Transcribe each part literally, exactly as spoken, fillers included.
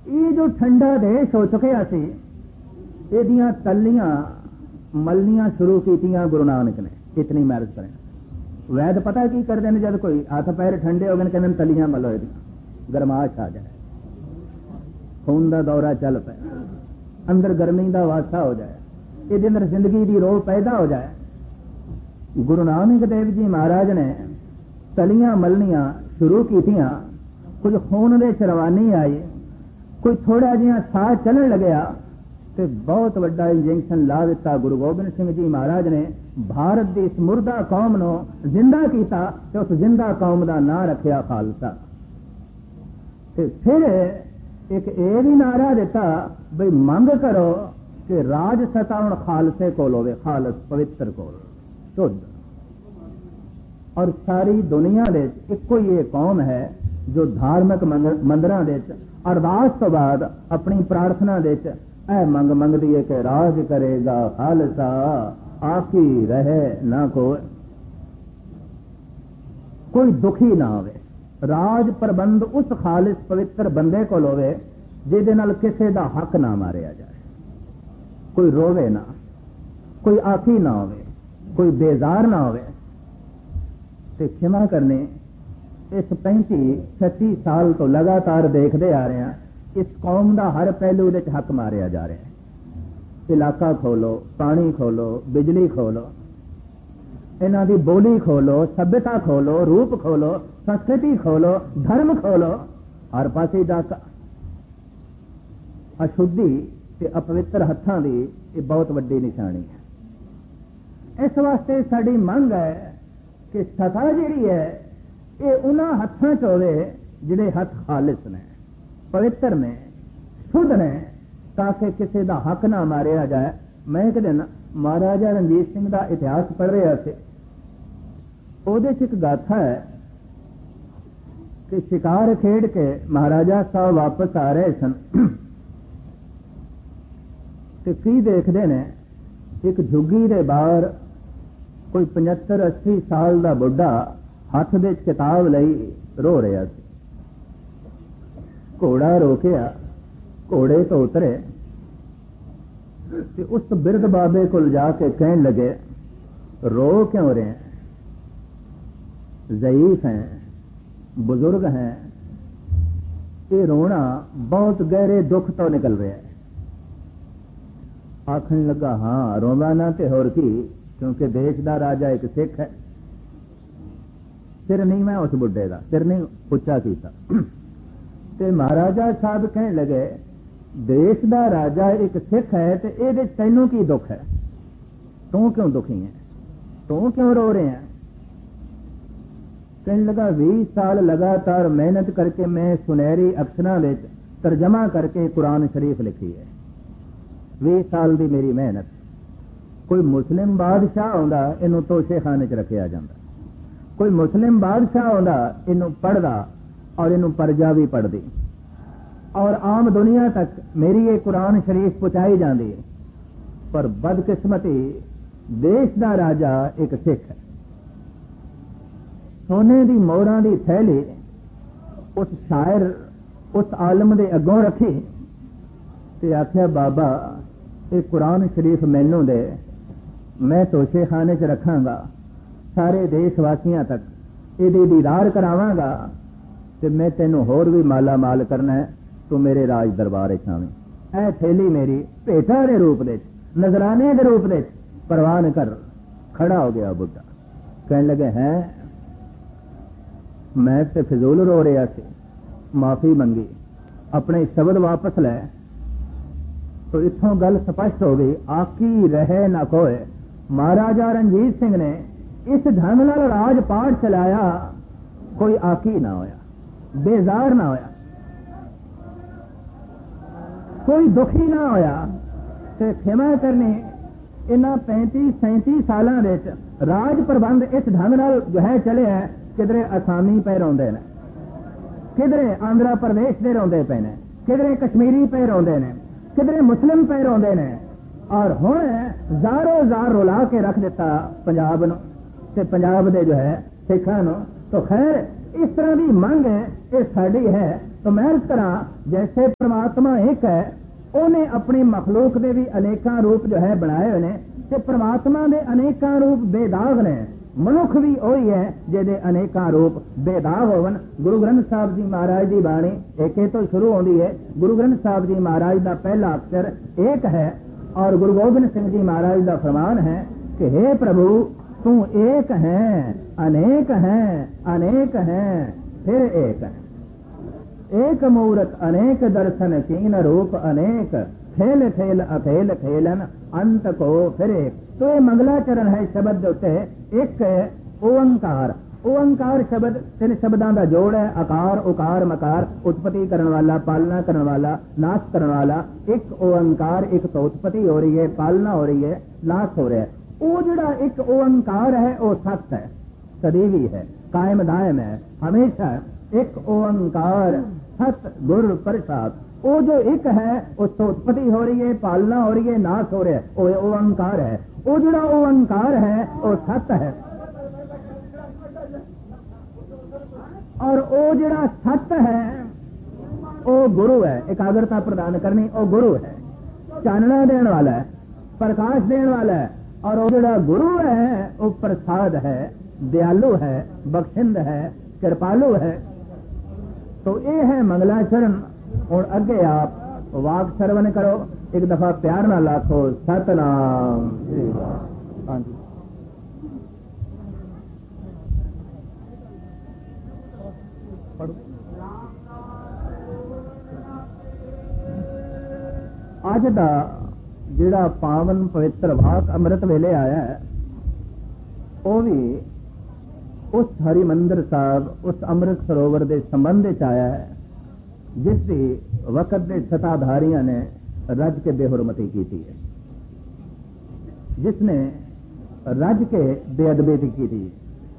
ये जो ठंडा देश हो चुकिया सी, इहदियां तलियां मलनियां शुरू कीतियां गुरु नानक ने। इतनी मैरिज करें वैद पता की करते हैं, जब कोई हाथ पैर ठंडे हो गए कहते तलियां मलो, इहदियां गरमाश आ जाए, खून का दौरा चल पे, अंदर गर्मी का वासा हो जाए, ये अंदर जिंदगी की रोह पैदा हो जाए। गुरु नानक देव जी महाराज ने तलियां मलनियां शुरू कीतियां, कुछ खून दे रवानी आई, कोई थोड़ा जिहा साह चलन लग्या तो बहुत वड्डा इंजेक्शन ला दिता। गुरु गोबिंद सिंह जी महाराज ने भारत की इस मुर्दा कौम नूं जिंदा किया, तो उस जिंदा कौम का नां रखिया खालसा। ते फिर एक ये भी नारा दिता बई मंग करो कि राज सत्ता हुण खालसे कोल होवे, खालस पवित्र कोल शुद्ध। और सारी दुनिया दे इक्को ही ये कौम है जो धार्मिक मंदिरां दे अरदास तो बाद अपनी प्रार्थना दे ऐ मंग मंगदी है कि राज करेगा खालसा, आकी रहे ना कोई, कोई दुखी ना होवे। राज प्रबंध उस खालिस पवित्र बंदे को होवे जिहदे नाल किसे दा हक ना मारिया जाए, कोई रोवे ना, कोई आखी ना होवे, कोई बेजार ना होवे। ते क्षमा करने इस पैंती छत्ती साल तो लगातार देखते आ रहे हैं, इस कौम का हर पहलू विच हक मारिया जा रहा है। इलाका खोलो, पानी खोलो, बिजली खोलो, इन्हां दी बोली खोलो, सभ्यता खोलो, रूप खोलो, संस्कृति खोलो, धर्म खोलो, हर पासे डाका। अशुद्धि ते अपवित्र हत्थां दी ये बहुत वड्डी निशानी है। इस वास्ते साडी मंग है कि सत्ता जिहड़ी है ये उन्हां हत्थां च होवे जिहड़े हत्थ खालिस ने, पवित्र ने, शुद्ध ने, ताकि किसी का हक ना मारिया जाए। मैं एक दिन महाराजा रणजीत सिंह का इतिहास पढ़ रहा थे, उहदे च एक गाथा है कि शिकार खेड के महाराजा साहब वापस आ रहे सन ते की देखते ने एक झुग्गी दे बाहर कोई पचहत्तर अस्सी साल का बुढ़ा हथ दे किताब लई रो रहा सी। घोड़ा रोकिया, घोड़े तो उतरे ते उस बिरध बाबे को जाके कहने लगे रो क्यों रहे हैं, ज़ईफ हैं, बुजुर्ग हैं, ये रोना बहुत गहरे दुख तो निकल रहा है। आखन लगा हाँ रोना ना ते होर की, क्योंकि देश का राजा एक सिख है। सिर नहीं मैं उस बुढ़े का सिर नहीं उच्चा किया। ते महाराजा साहब कहने लगे देश का राजा एक सिख है ते ये तैनू की दुख है, तू क्यों दुखी है, तू क्यों रो रहे हैं। कहने लगा बीस साल लगातार मेहनत करके मैं सुनहरी अक्षरां विच तर्जमा करके कुरान शरीफ लिखी है, बीस साल की मेरी मेहनत। कोई मुस्लिम बादशाह आउंदा इनू तोशे खाने च रखिया जांदा, कोई मुस्लिम बादशाह आउंदा इनू पढ़दा और इनू प्रजा भी पढ़दी, और आम दुनिया तक मेरी ये कुरान शरीफ पहुंचाई जाती है। पर बदकिस्मती देश का राजा एक सिख है। सोने की मोहरां की थैली उस शायर उस आलम के अगों रखी ते आख्या बाबा ये कुरान शरीफ मैनू दे, मैं तोशे खाने च रखांगा, सारे देशवासियों तक इहदी दीदार करावांगा ते मैं तेनू होर भी माला माल करना है, तू मेरे राज दरबार च आवीं। ऐ थैली मेरी भेटा के रूप दे नजराने के रूप दे परवान कर। खड़ा हो गया बुढ़ा, कहने लगे हैं मैं ते फिजूल रो रहा सी, माफी मंगी, अपने शब्द वापस लै। तो इत्थों गल स्पष्ट हो गई, आकी रहे ना कोई। महाराजा रणजीत सिंह ने इस ढंग नाल राज पाठ चलाया, कोई आकी ना होया, बेजार ना होया, कोई दुखी ना होया। ते क्षमा करनी इन्हां पैंती सैंती सालां विच राज प्रबंध इस ढंग नाल जो है चले है, किधरे असामी पे रोंदे ने, किधरे आंध्र प्रदेश दे रोंदे पे ने, किधरे कश्मीरी पे रोंदे ने, किधरे मुस्लिम पे रोंदे ने, और हुण ज़ारो ज़ार रुला के रख दिता पंजाब नूं ते पंजाब दे जो है सिखां नूं। तो खैर इस तरह की मंग है ये साडी है, तो मैं अर्ज करा जैसे परमात्मा एक है उन्हें अपनी मखलूक के भी अनेका रूप जो है बनाए हुए ने ते परमात्मा के अनेका रूप बेदाग ने मनुख भी वही है जिहदे अनेका रूप बेदाग होवन। गुरु ग्रंथ साहब जी महाराज की बाणी एक तो शुरू होती है। गुरु ग्रंथ साहब जी महाराज का पहला अक्षर एक है और गुरु गोबिंद सिंह जी महाराज का फरमान है कि हे प्रभु तू एक है अनेक है अनेक है फिर एक है। एक मूरत अनेक दर्शन कीन रूप अनेक खेल खेल अखेल खेलन अंत को फिर एक। तो ये मंगलाचरण है शब्द उत्ते एक ओंकार। ओंकार शब्द तीन शब्दों का जोड़ है। आकार उकार मकार उत्पत्ति करने वाला पालना करने वाला नाश करने वाला। एक ओंकार एक तो उत्पत्ति हो रही है पालना हो रही है नाश हो रहा है। वो जड़ा एक ओंकार है वो सत्य है सदैवी है कायम दायम है हमेशा। एक ओंकार सत गुर प्रसाद वो जो एक है उससे उत्पत्ति हो रही है पालना हो रही है नाश हो रहा है वो ओंकार है। वो जड़ा ओंकार है वो सत्य है और वो जड़ा सत्य है वो गुरु है। एकाग्रता प्रदान करनी वो गुरु है चानना देने वाला है प्रकाश देने वाला है। और वो जड़ा गुरु है वो प्रसाद है दयालु है बख्शिंद है कृपालु है। तो ये है मंगलाचरण। और अगे आप वाक श्रवण करो एक दफा प्यार ना लाखो सतनाम। हाँ जी अज दा जिहड़ा पावन पवित्र वाक अमृत वेले आया है वो भी उस हरिमंदिर साहब उस अमृत सरोवर के संबंध च आया है जिसकी वक्त के सताधारियों ने रज के बेहुरमती की थी है जिसने रज के बेअदबी की थी।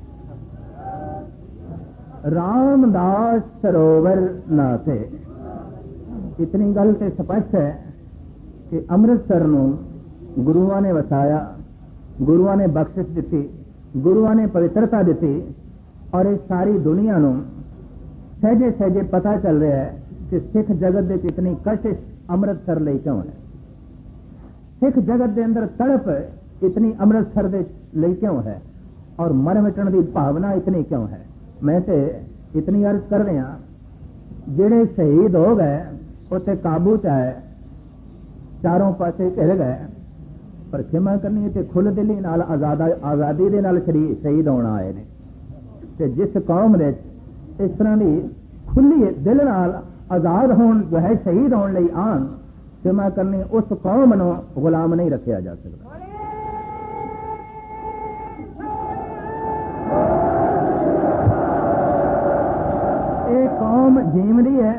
रामदास सरोवर नाते इतनी गल तो स्पष्ट है कि अमृतसर नूं गुरुआं ने वसाया गुरुआं ने बख्शिश दी गुरुआं ने पवित्रता दी और इस सारी दुनिया नूं सहजे सहजे पता चल रहा है कि सिख जगत की इतनी कशिश अमृतसर ले क्यों है। सिख जगत के अंदर तड़प इतनी अमृतसर दे ले क्यों है और मर मिटण की भावना इतनी क्यों है। मैं तो इतनी अर्ज कर रहा जिहड़े शहीद हो गए उत्ते काबू च आए चारों पासे घिर गए पर खिमा करनी ते खुल दिली नाल आजादा आजादी दे नाल शहीद होना आए ने। ते जिस कौम दे इस तरह की खुली दिल नाल आजाद होने जो है शहीद होने लई आन खिमा करनी उस कौम नूं गुलाम नहीं रखा जा सकता। ये कौम जीवदी है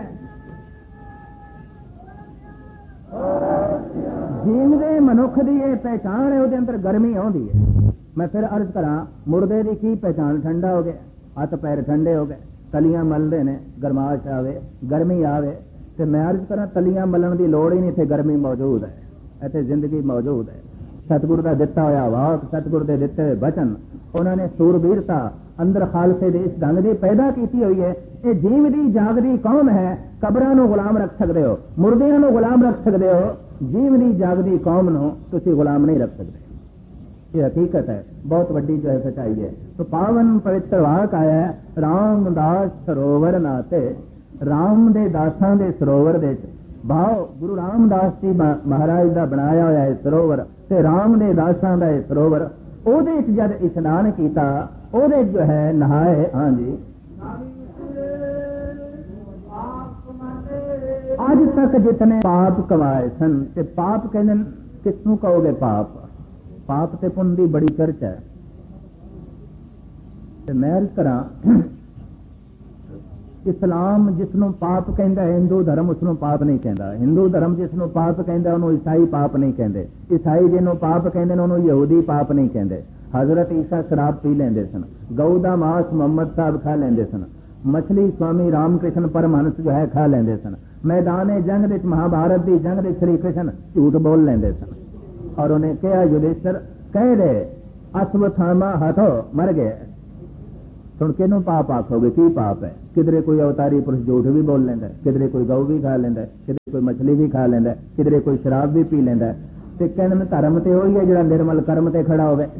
जीवदे मनुख की यह पहचान है। उसके अंदर गर्मी आती है। मैं फिर अर्ज करा मुर्दे की की पहचान ठंडा हो गया हथ पैर ठंडे हो गए तलियां मलते ने गरमाश आवे गर्मी आवे तो मैं अर्ज करा तलियां मलन की लोड़ ही नहीं थे गर्मी मौजूद है इतने जिंदगी मौजूद है। सतगुरु का दिता होया वाक सतगुरु के दिते हुए वचन उन्होंने सूरबीरता अंदर खालसे दे इस ढंग की पैदा की हुई है। ये जीवदी जागदी कौम है। कबरां नूं गुलाम रख सकते हो मुर्दियां नूं गुलाम रख सकते हो जीवदी जागदी कौम नूं तुसीं गुलाम नहीं रख सकते। ये हकीकत है बहुत वड्डी जो है सच्चाई है। तो पावन पवित्र वाक आया है रामदास सरोवर नाते राम दे दासां दे सरोवर दे भाव गुरु रामदास जी महाराज का बनाया होया है सरोवर ते राम दे दासां दा सरोवर ओदे च जद इशनान कीता ओदे जो है नहाए। हाँ जी आज तक जितने पाप कमाए सन ते पाप कहने किसनू कहोगे पाप पाप ते पुण्य की बड़ी चर्चा है। मैं अर्ज करा इस्लाम जिसनों पाप कहता है हिंदू धर्म उसनों पाप नहीं कहता। हिंदू धर्म जिसनों पाप कहता उन्होंने ईसाई पाप नहीं कहते। ईसाई जिन्हों पाप कहते उन्होंने यहूदी पाप नहीं कहते। हजरत ईसा शराब पी लेंदे सन गऊ दा मांस मोहम्मद साहब खा लेंदे सन मछली स्वामी रामकृष्ण परमहंस जो है खा लेंदे सन मैदान जंग दे महाभारत की जंग दे श्री कृष्ण झूठ बोल लेंदे सन और उन्हें कहा युधिष्ठिर कह दे अश्वत्थामा हथो मर गए ਹੁਣ किनू पाप आखोगे? की पाप है? किधरे कोई अवतारी पुरुष झूठ भी बोल लेंदा, किधरे कोई गऊ भी खा लेंदा, किधरे कोई मछली भी खा लेंदा, किधरे कोई शराब भी पी लेंदा। ते कहने धर्म ते वही है जिहड़ा निर्मल कर्म ते खड़ा होवे।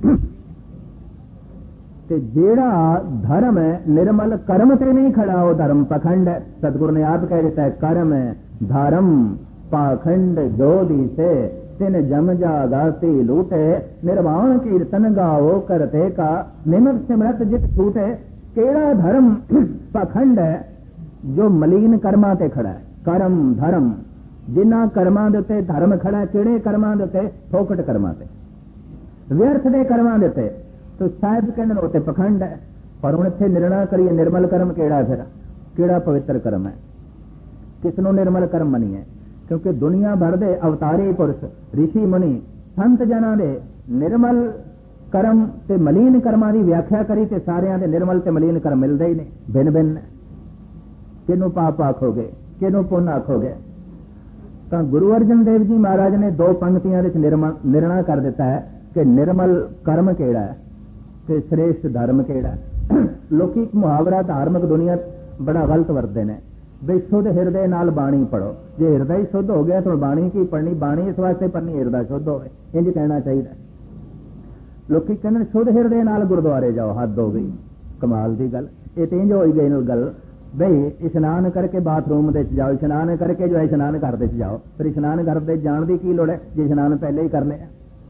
ते जेड़ा धर्म है निर्मल कर्म ते नहीं खड़ा, वो धर्म पखंड है। सतगुरु ने आप कह देता है, कर्म धर्म पाखंड जोधी से तिन जम जा गाती लूटे, निर्वाण कीर्तन गाओ करते का निमित सिमरत जित छूटे। केड़ा धर्म पखंड है? जो मलीन कर्मां ते खड़ा है। कर्म धर्म जिन्ना कर्मां दे उत्ते धर्म खड़ा है। किहड़े कर्मां दे उत्ते? फोकट कर्मां ते, व्यर्थ दे कर्मां दे उत्ते। तो साहिब कहंदे उत्ते पखंड है। पर हुण इत्थे निर्णय करिए निर्मल कर्म केड़ा फिर? केड़ा पवित्र कर्म है? किसनों निर्मल कर्म मनीए? क्योंकि दुनिया भर दे अवतारी पुरुष ऋषि मुनि संत जना दे निर्मल कर्म ते मलीन कर्मां दी व्याख्या करी ते सारियां दे निर्मल ते मलीन कर्म मिलदे ही नहीं, भिन्न भिन्न। किनू पाप आखोगे? किनू पुण्य आखोगे? तो गुरु अर्जन देव जी महाराज ने दो पंक्तियां विच निर्णय कर दिता है कि निर्मल कर्म केड़ा है ते श्रेष्ठ धर्म केड़ा है। लोकी एक मुहावरा धार्मिक दुनिया बड़ा गलत वरतदे ने, बे शुद्ध हृदय नाल बाणी पढ़ो। जे हृदय शुद्ध हो गया तो बाणी की पढ़नी? बाणी इस वास्ते पढ़नी हृदय शुद्ध होवे, इंज कहना चाहिए। लोकी कहंदे शुद्ध हृदय नाल गुरुद्वारे जाओ, हद हो गई, कमाल दी गल। ये तो इंज होई गई गल बई इशनान करके बाथरूम दे जाओ, इशनान करके जो है इशनान घर दे जाओ। फिर इशनान घर दे जाण दी की लोड़ है जे इशनान पहले ही कर लिया?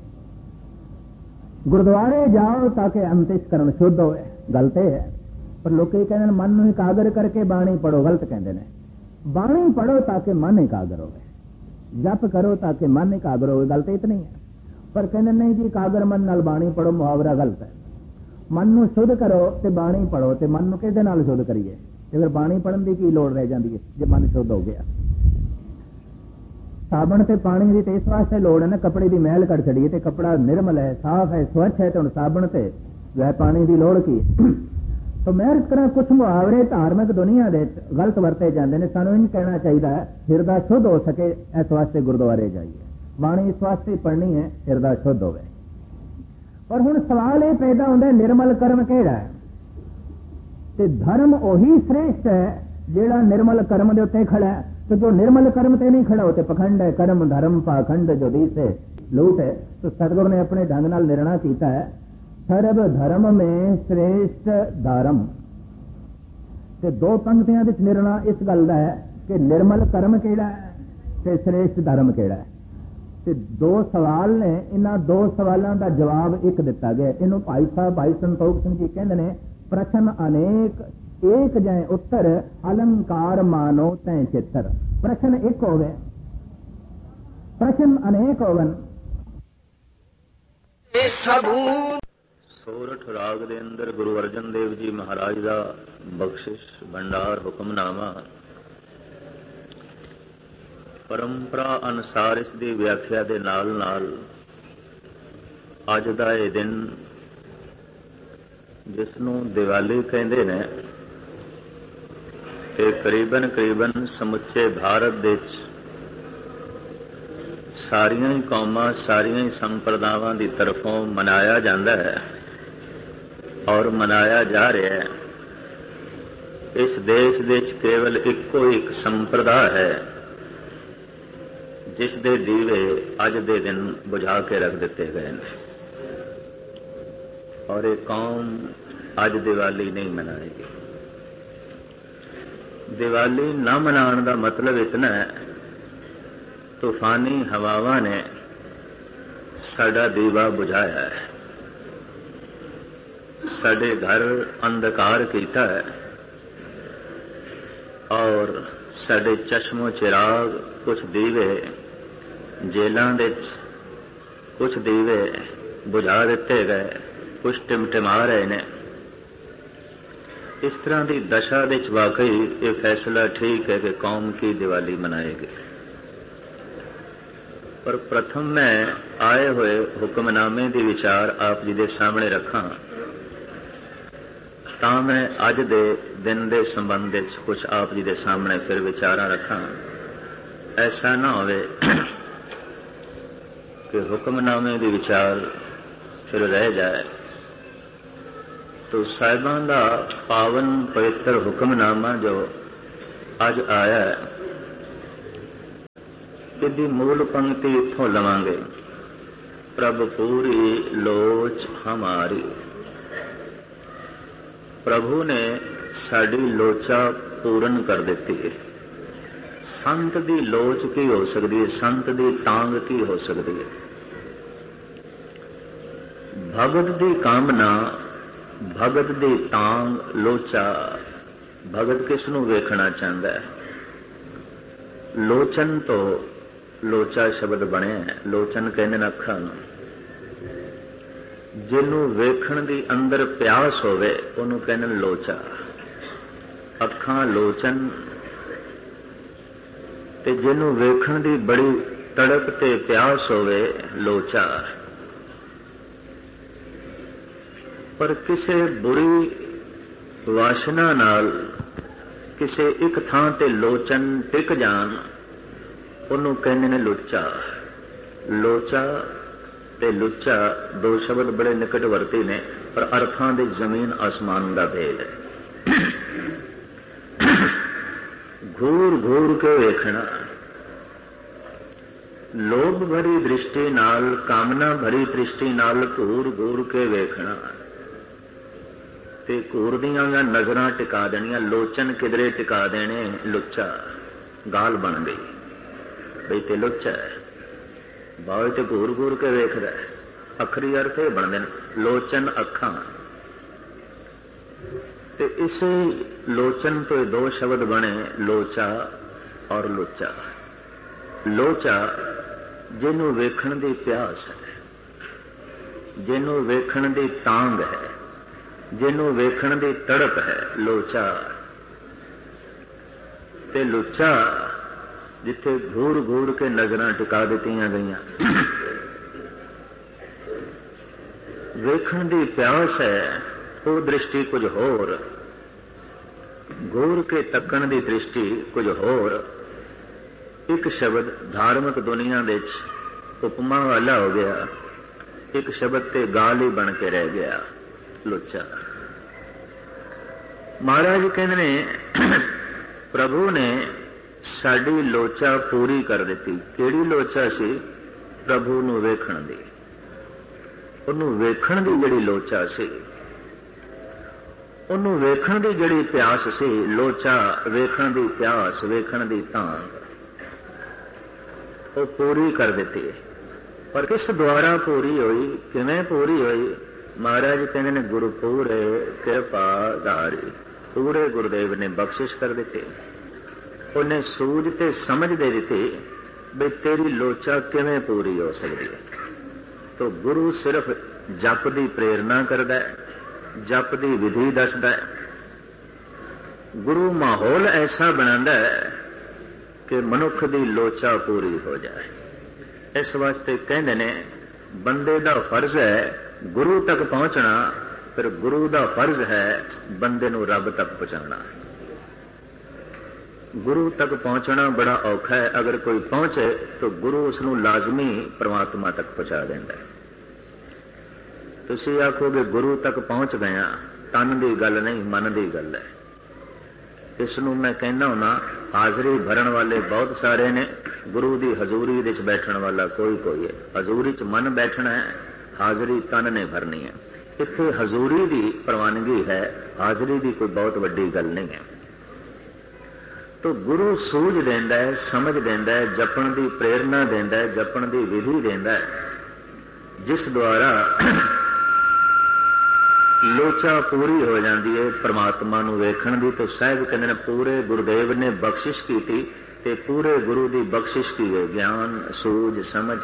गुरुद्वारे जाओ ताकि अंतःकरण शुद्ध होवे, गल ते है। पर लोग कहते हैं मन में एकाग्र करके बाणी पढ़ो, गलत कहते हैं। बाणी पढ़ो ताकि मन एकाग्र हो, जप करो ताकि मन एकाग्र हो, गल तो इतनी है। पर कहते नहीं जी एकाग्र मन नाल बाणी पढ़ो, मुहावरा गलत है। मन को शुद्ध करो तो बाणी पढ़ो, तो मन को किहदे नाल शुद्ध करिए? तो फिर बाणी पढ़न की की लोड़ रह जाती है जे मन शुद्ध हो गया। साबण ते पानी की तो इस वास्ते लोड़ है ना, कपड़े की मैल कट छड़िए तो कपड़ा निर्मल है, साफ है, स्वच्छ है, तो हम साबण से जो है पानी की लोड़ की। तो मैं इस तरह कुछ मुहावरे धार्मिक दुनिया दे गलत वरते जाते हैं। सानू इन कहना चाहिए हृदय शुद्ध हो सके, इस वास्ते गुरुद्वारे जाइए, बाणी इस वास्ते पढ़नी है हृदय शुद्ध होवे। पर हुण सवाल यह पैदा होता है निर्मल कर्म केड़ा है? ते धर्म ओही श्रेष्ठ है जेड़ा निर्मल कर्म दे उत्ते खड़ा है। तो जो निर्मल कर्म ते नहीं खड़ा होते पखंड है। कर्म धर्म पाखंड जो दी से लूट है। तो सतगुरु ने अपने ढंग नाल निर्णय किया है, सर्व धर्म में श्रेष्ठ धर्म। ते दो पंक्तियां विच निर्णय इस गल दा है कि निर्मल कर्म केड़ा है ते श्रेष्ठ धर्म केड़ा है। ते दो सवाल ने, इन्हां दो सवालों का जवाब एक दिता गया। इन्हों भाई साहब भाई संतोख सिंह जी कहते हैं, प्रश्न अनेक एक जाए उत्तर, अलंकार मानो तय चित्र। प्रश्न एक हो गए, प्रश्न अनेक होवन। सोरठ राग दे अंदर गुरु अर्जन देव जी महाराज का बख्शिश भंडार हुक्मनामा परंपरा अनुसार इस दी व्याख्या दे नाल नाल अज दा ये दिन जिसनों दिवाली कहते ने, ये करीबन करीबन समुचे भारत दे सारियां ही कौमां सारियां ही संप्रदावां दी तरफों मनाया जाता है और मनाया जा रहा है। इस देश दे केवल इको एक संप्रदाय है जिस दे दीवे अज दे दिन बुझा के रख दिते गए हैं और ये कौम अज दिवाली नहीं मनाएगी। दिवाली न मनाने का मतलब इतना है, तूफानी हवावां ने साडा दीवा बुझाया है, साडे घर अंधकार किया है और साडे चश्मो चिराग कुछ दीवे जेलों दे कुछ दीवे बुझा दिते गए, कुछ टिमटिमा रहे ने। इस तरह की दशा दे वाकई ये फैसला ठीक है कि कौम की दिवाली मनाएगी। पर प्रथम मैं आए हुए हुक्मनामे की विचार आप जी के सामने रखा, ता मैं अज दे दिन के संबंध में कुछ आप जी के सामने फिर विचार रखा। ऐसा ना होवे कि हुक्मनामे की विचार फिर रह जाए। तो साहिबां दा पावन पवित्र हुक्मनामा जो अज आया है, इसकी मूल पंक्ति इत्थों लवांगे। प्रभु पूरी लोच हमारी। प्रभु ने साडी लोचा पूर्ण कर दी है। संत दी लोच की हो सकती है, संत दी तांग की हो सकती है। भगत दी कामना, भगत दी तांग, लोचा। भगत किस नूं वेखना चाहता है? लोचन तो लोचा शब्द बने। लोचन कहने अखां नूं। जिन्हों वेखण दी अंदर प्यास होवे उन्होंने कहने लोचा। अखां लोचन ते जिन्हों वेखण दी बड़ी तड़प ते प्यास होवे लोचा। पर किसे बुरी वासना नाल किसे एक थां ते लोचन टिक जान उन्हों कहने ने लुच्चा। लोचा ते लुच्चा दो शब्द बड़े निकटवर्ती ने, पर अर्थां दे जमीन आसमान का भेद है। घूर घूर के वेखना, लोभ भरी दृष्टि नाल, कामना भरी दृष्टि नाल घूर घूर के वेखना ते घूर दियां नजरां टिका देनियां। लोचन किधरे टिका देने लुच्चा। गाल बन गई बई ते लुच्चा है। बाल ते घूर घूर के वेखदा है। अखरी अर्थ ये बनते हैं लोचन अखां। ते इसे लोचन तो दो शब्द बने लोचा और लुच्चा। लोचा जिन्हों वेखण दी प्यास है, जिन्हों वेखण दी तांग है, जिन्हों वेखण दी तड़प है, लोचा। ते लुच्चा जिथे घूर घूर के नजरां टिका दित्तियां गईयां। वेखण दी प्यास है वो दृष्टि कुछ होर, घूर के तकण दी दृष्टि कुछ होर। एक शब्द धार्मिक दुनिया दे उपमा वाला हो गया, एक शब्द ते गाल ही बन के रह गया लुच्चा। महाराज कहते ने प्रभु ने साडी लोचा पूरी कर दी। केड़ी लोचा सी? प्रभु नूं वेखण दी। उन्हों वेखण दी जिहड़ी लोचा सी, उन्हों वेखण दी जिहड़ी प्यास सी, लोचा वेखण दी प्यास, वेखण दी तांग, वो पूरी कर दी। पर किस द्वारा पूरी हुई, किवें पूरी हुई? महाराज कहते ने गुरु पूरे कृपाधारी। पूरे गुरुदेव ने बख्शिश कर दी। उन्हें सूझ ते समझ दे दी भी तेरी लोचा किवें पूरी हो सकती है। तो गुरु सिर्फ जप की प्रेरणा करता है, जप की विधि दसदा है। गुरु माहौल ऐसा बनाता है कि मनुख की लोचा पूरी हो जाए। इस वास्ते कहते ने बंदे का फर्ज है गुरु तक पहुंचना, फिर गुरु का फर्ज है बंदे नूं रब तक पहुंचाना। गुरु तक पहुंचना बड़ा औखा है। अगर कोई पहुंचे तो गुरु उसनू लाजमी परमात्मा तक पहुंचा देंदा है। तुसीं आखोगे गुरु तक पहुंच गया, तन की गल नहीं, मन की गल है। इसनू मैं कहना होना, हाजरी भरन वाले बहुत सारे ने, गुरु की हजूरी विच बैठण वाला कोई कोई है। हजूरी च मन बैठना है, हाजरी तन ने भरनी है। इत्थे हजूरी की प्रवानगी है, हाजरी की कोई बहुत वड्डी गल नहीं है। तो गुरु सूझ देंदा है, समझ देंदा है, जपण की प्रेरणा देंदा है, जपण की विधि देंदा है, जिस द्वारा लोचा पूरी हो जाती है परमात्मा नूं वेखण दी। तो साहिब कहते हैं पूरे गुरुदेव ने बख्शिश की थी, ते पूरे गुरु की बख्शिश की है ज्ञान, सूझ, समझ।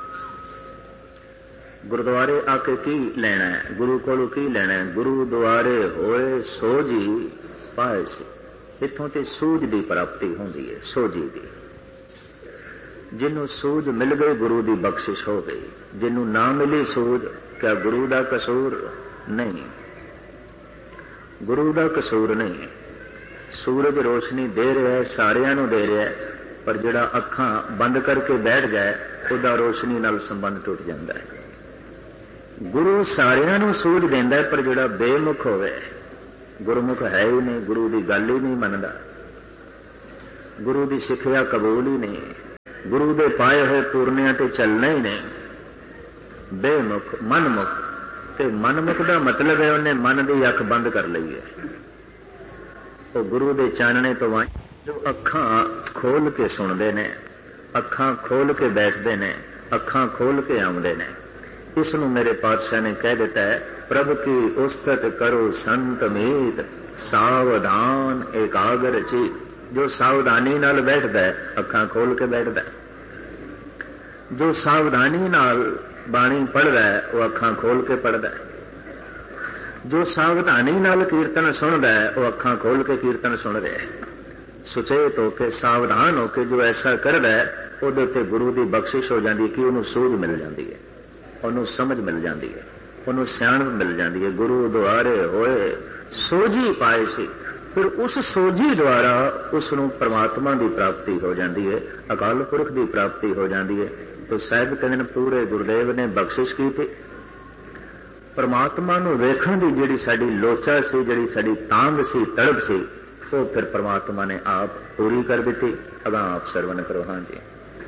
गुरुद्वारे आके की लेना है, गुरु कोलों की लेना है? गुरु द्वारे होए सोझी पाए से। इत्थों ते सूझ की प्राप्ति होंदी है, सोझी की। जिन्हों सूझ मिल गई गुरु की बख्शिश हो गई। जिन्हों ना मिली सूझ, क्या गुरु का कसूर? नहीं, गुरु का कसूर नहीं। सूरज रोशनी दे रहा है, सारियां नूं दे रहा है, पर जिहड़ा अखां बंद करके बैठ जाए उहदा रोशनी नाल संबंध टुट जाता है। गुरु सारियां नूं सूझ देंदा, पर जिहड़ा बेमुख होवे, गुरमुख है ही नहीं, गुरु की गल ही नहीं मनदा, गुरु की सिक्ख्या कबूल ही नहीं, गुरु के पाए हुए पूर्णिया ते चलना ही नहीं, बेमुख मनमुख। ते मनमुख का मतलब है उन्हें मन की अख बंद कर ली है, वो गुरु के चानने तो वाई जो अखां खोल के सुनते ने, अखां खोल के बैठते ने, अखां खोल के आउंदे ने। इसनूं मेरे पातशाह ने कह दिता है, प्रभु की उस्तत करो संत मीत, सावधान एकाग्र चित। जो सावधानी नाल बैठदा है, अखां खोल के बैठदा है, जो सावधानी नाल बाणी पढ़दा है, वो अखां खोल के पढ़दा है, जो सावधानी नाल कीर्तन सुनदा है, वो अखां खोल के कीर्तन सुन रहा है। सुचेत होके सावधान होके जो ऐसा करदा है, उहदे ते गुरु की बख्शिश हो जाती है कि उहनूं सूझ मिल जाती है, उहनूं समझ मिल जाती है, उहनूं सियाणप मिल जाती है। गुरु द्वारे होए सोझी पाए सी, फिर उस सोझी द्वारा उसनूं परमात्मा की प्राप्ति हो जाती है, अकाल पुरख की प्राप्ति हो जाती है। तो साहिब कहते पूरे गुरुदेव ने बख्शिश की थी, परमात्मा नूं वेखण दी जिहड़ी साडी लोचा सी, जिहड़ी साडी तांग सी, तड़प सी, वो फिर परमात्मा ने आप पूरी कर दी। अगां आप सरवण करो। हाँ जी।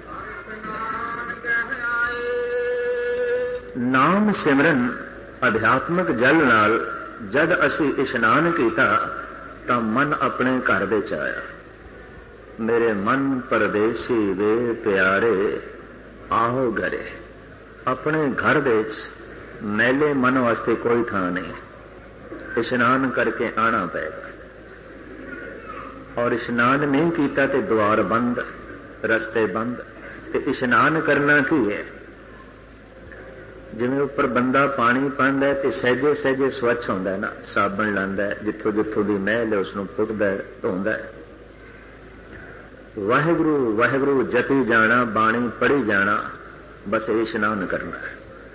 नाम सिमरन अध्यात्मक जल नाल जद असी इशनान कीता तां मन अपने घर दे च आया। मेरे मन परदेसी वे प्यारे आओ घरे। अपने घर दे च मैले मन वास्ते कोई थां नहीं, इशनान करके आना पेगा। और इशनान नहीं कीता ते द्वार बंद, रस्ते बंद। ते इशनान करना की है, जिवें उपर बंदा पानी पांदा है ते सहजे सहजे स्वच्छ होंदा है ना, साबण लांदा है, जिथों जिथों दी मैल है उसनूं पुटदा है, धोंदा है। वाहिगुरू वाहिगुरू जपी जाना, बाणी पढ़ी जाना, बस इशनान करना है।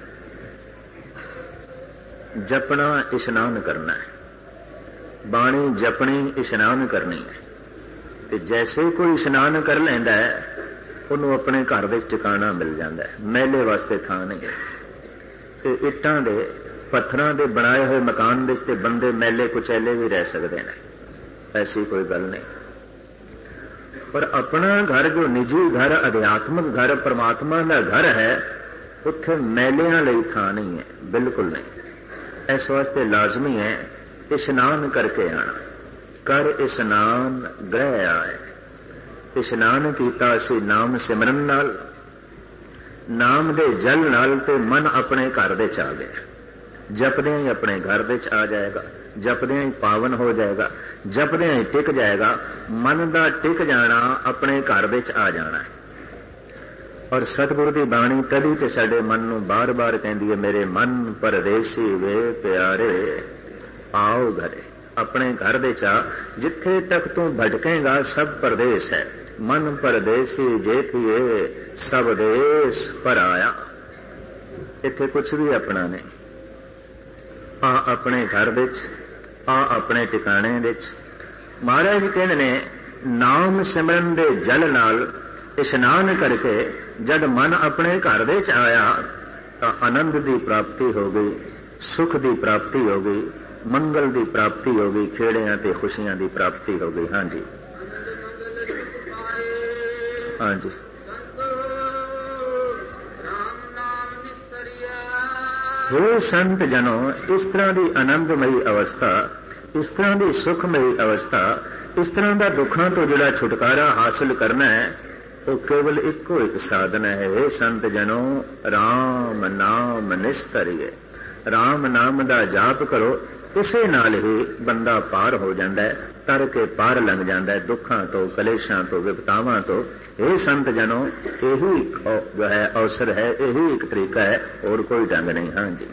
जपना इशनान करना है, बाणी जपनी इशनान करनी है। ते जैसे कोई इशनान कर लैंदा है, उन्होंने अपने घर दे ठिकाना मिल जाता है, मेले वास्ते थां नहीं है। ते इट्टां दे पत्थरां दे बनाए हुए मकान दे ते बंदे मेले कुचैले भी रह सकते हैं, ऐसी कोई गल नहीं। पर अपना घर जो निजी घर, अध्यात्मक घर, परमात्मा का घर है, उत्थे मेलियां लई थां नहीं है, बिल्कुल नहीं। इस वास्ते लाजमी है इशनान करके आना। कर इशनान ग्रह आए। इशनान कीता असी नाम सिमरन नाल, नाम दे जल नाल, ते मन अपने घर दे च आ गया। जपदे ही अपने घर दे च आ जाएगा, जपदे ही पावन हो जाएगा, जपदे ही टिक जाएगा। मन दा टिक जाना अपने घर दे च आ जाना है। और सतगुरु की बाणी तदी ते साडे मन नूं बार बार कहती है, मेरे मन परदेसी वे प्यारे आओ घरे। अपने घर दे चा, जिथे तक तू भटकेगा सब परदेश है। मन परदेसी जे थिए सब देश पर आया। इत्थे कुछ भी अपना नहीं। आ अपने घर दे च, आ अपने टिकाणे दे च। महाराज जी कहते ने, नाम सिमरन दे जल नाल इशनान करके जब मन अपने घर दे च आया, तो आनंद की प्राप्ति हो गई, सुख की प्राप्ति हो गई, मंगल की प्राप्ति हो गई, खेड़ियां ते खुशियां की प्राप्ति हो गई। हाँ जी, हाँ जी। हे संत जनों, इस तरह की आनंदमयी अवस्था, इस तरह की सुखमयी अवस्था, इस तरह का दुखों तो जिहड़ा छुटकारा हासिल करना है, वो केवल इको एक साधन है। हे संत जनों, राम नाम निस्तरिए। राम नाम दा जाप करो, इसे नाल ही बंदा पार हो जाता है, तर के पार लंघ जाता है दुखों तो, कलेशां तो, विपतावां तो। हे संत जनों, यही जो है अवसर है, यही एक तरीका है, और कोई ढंग नहीं। हाँ जी।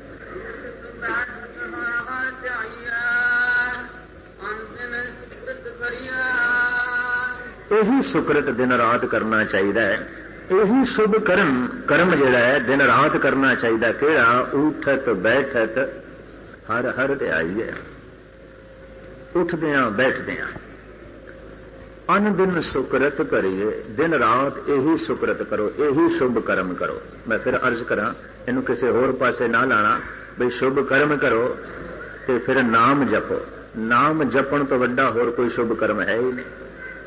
यही सुकृत दिन रात करना चाहिए, यही शुभ कर्म कर्म जिहड़ा है दिन रात करना चाहिए। किहड़ा? उठत बैठत हर हर ध्याई है। उठदियां बैठदियां अन दिन सुकृत करिए, दिन रात यही सुकृत करो, यही शुभ कर्म करो। मैं फिर अर्ज करा, इनू किसी होर पासे ना लाना, बई शुभ कर्म करो ते फिर नाम जपो। नाम जपण तो वड्डा होर कोई शुभ कर्म है ही नहीं।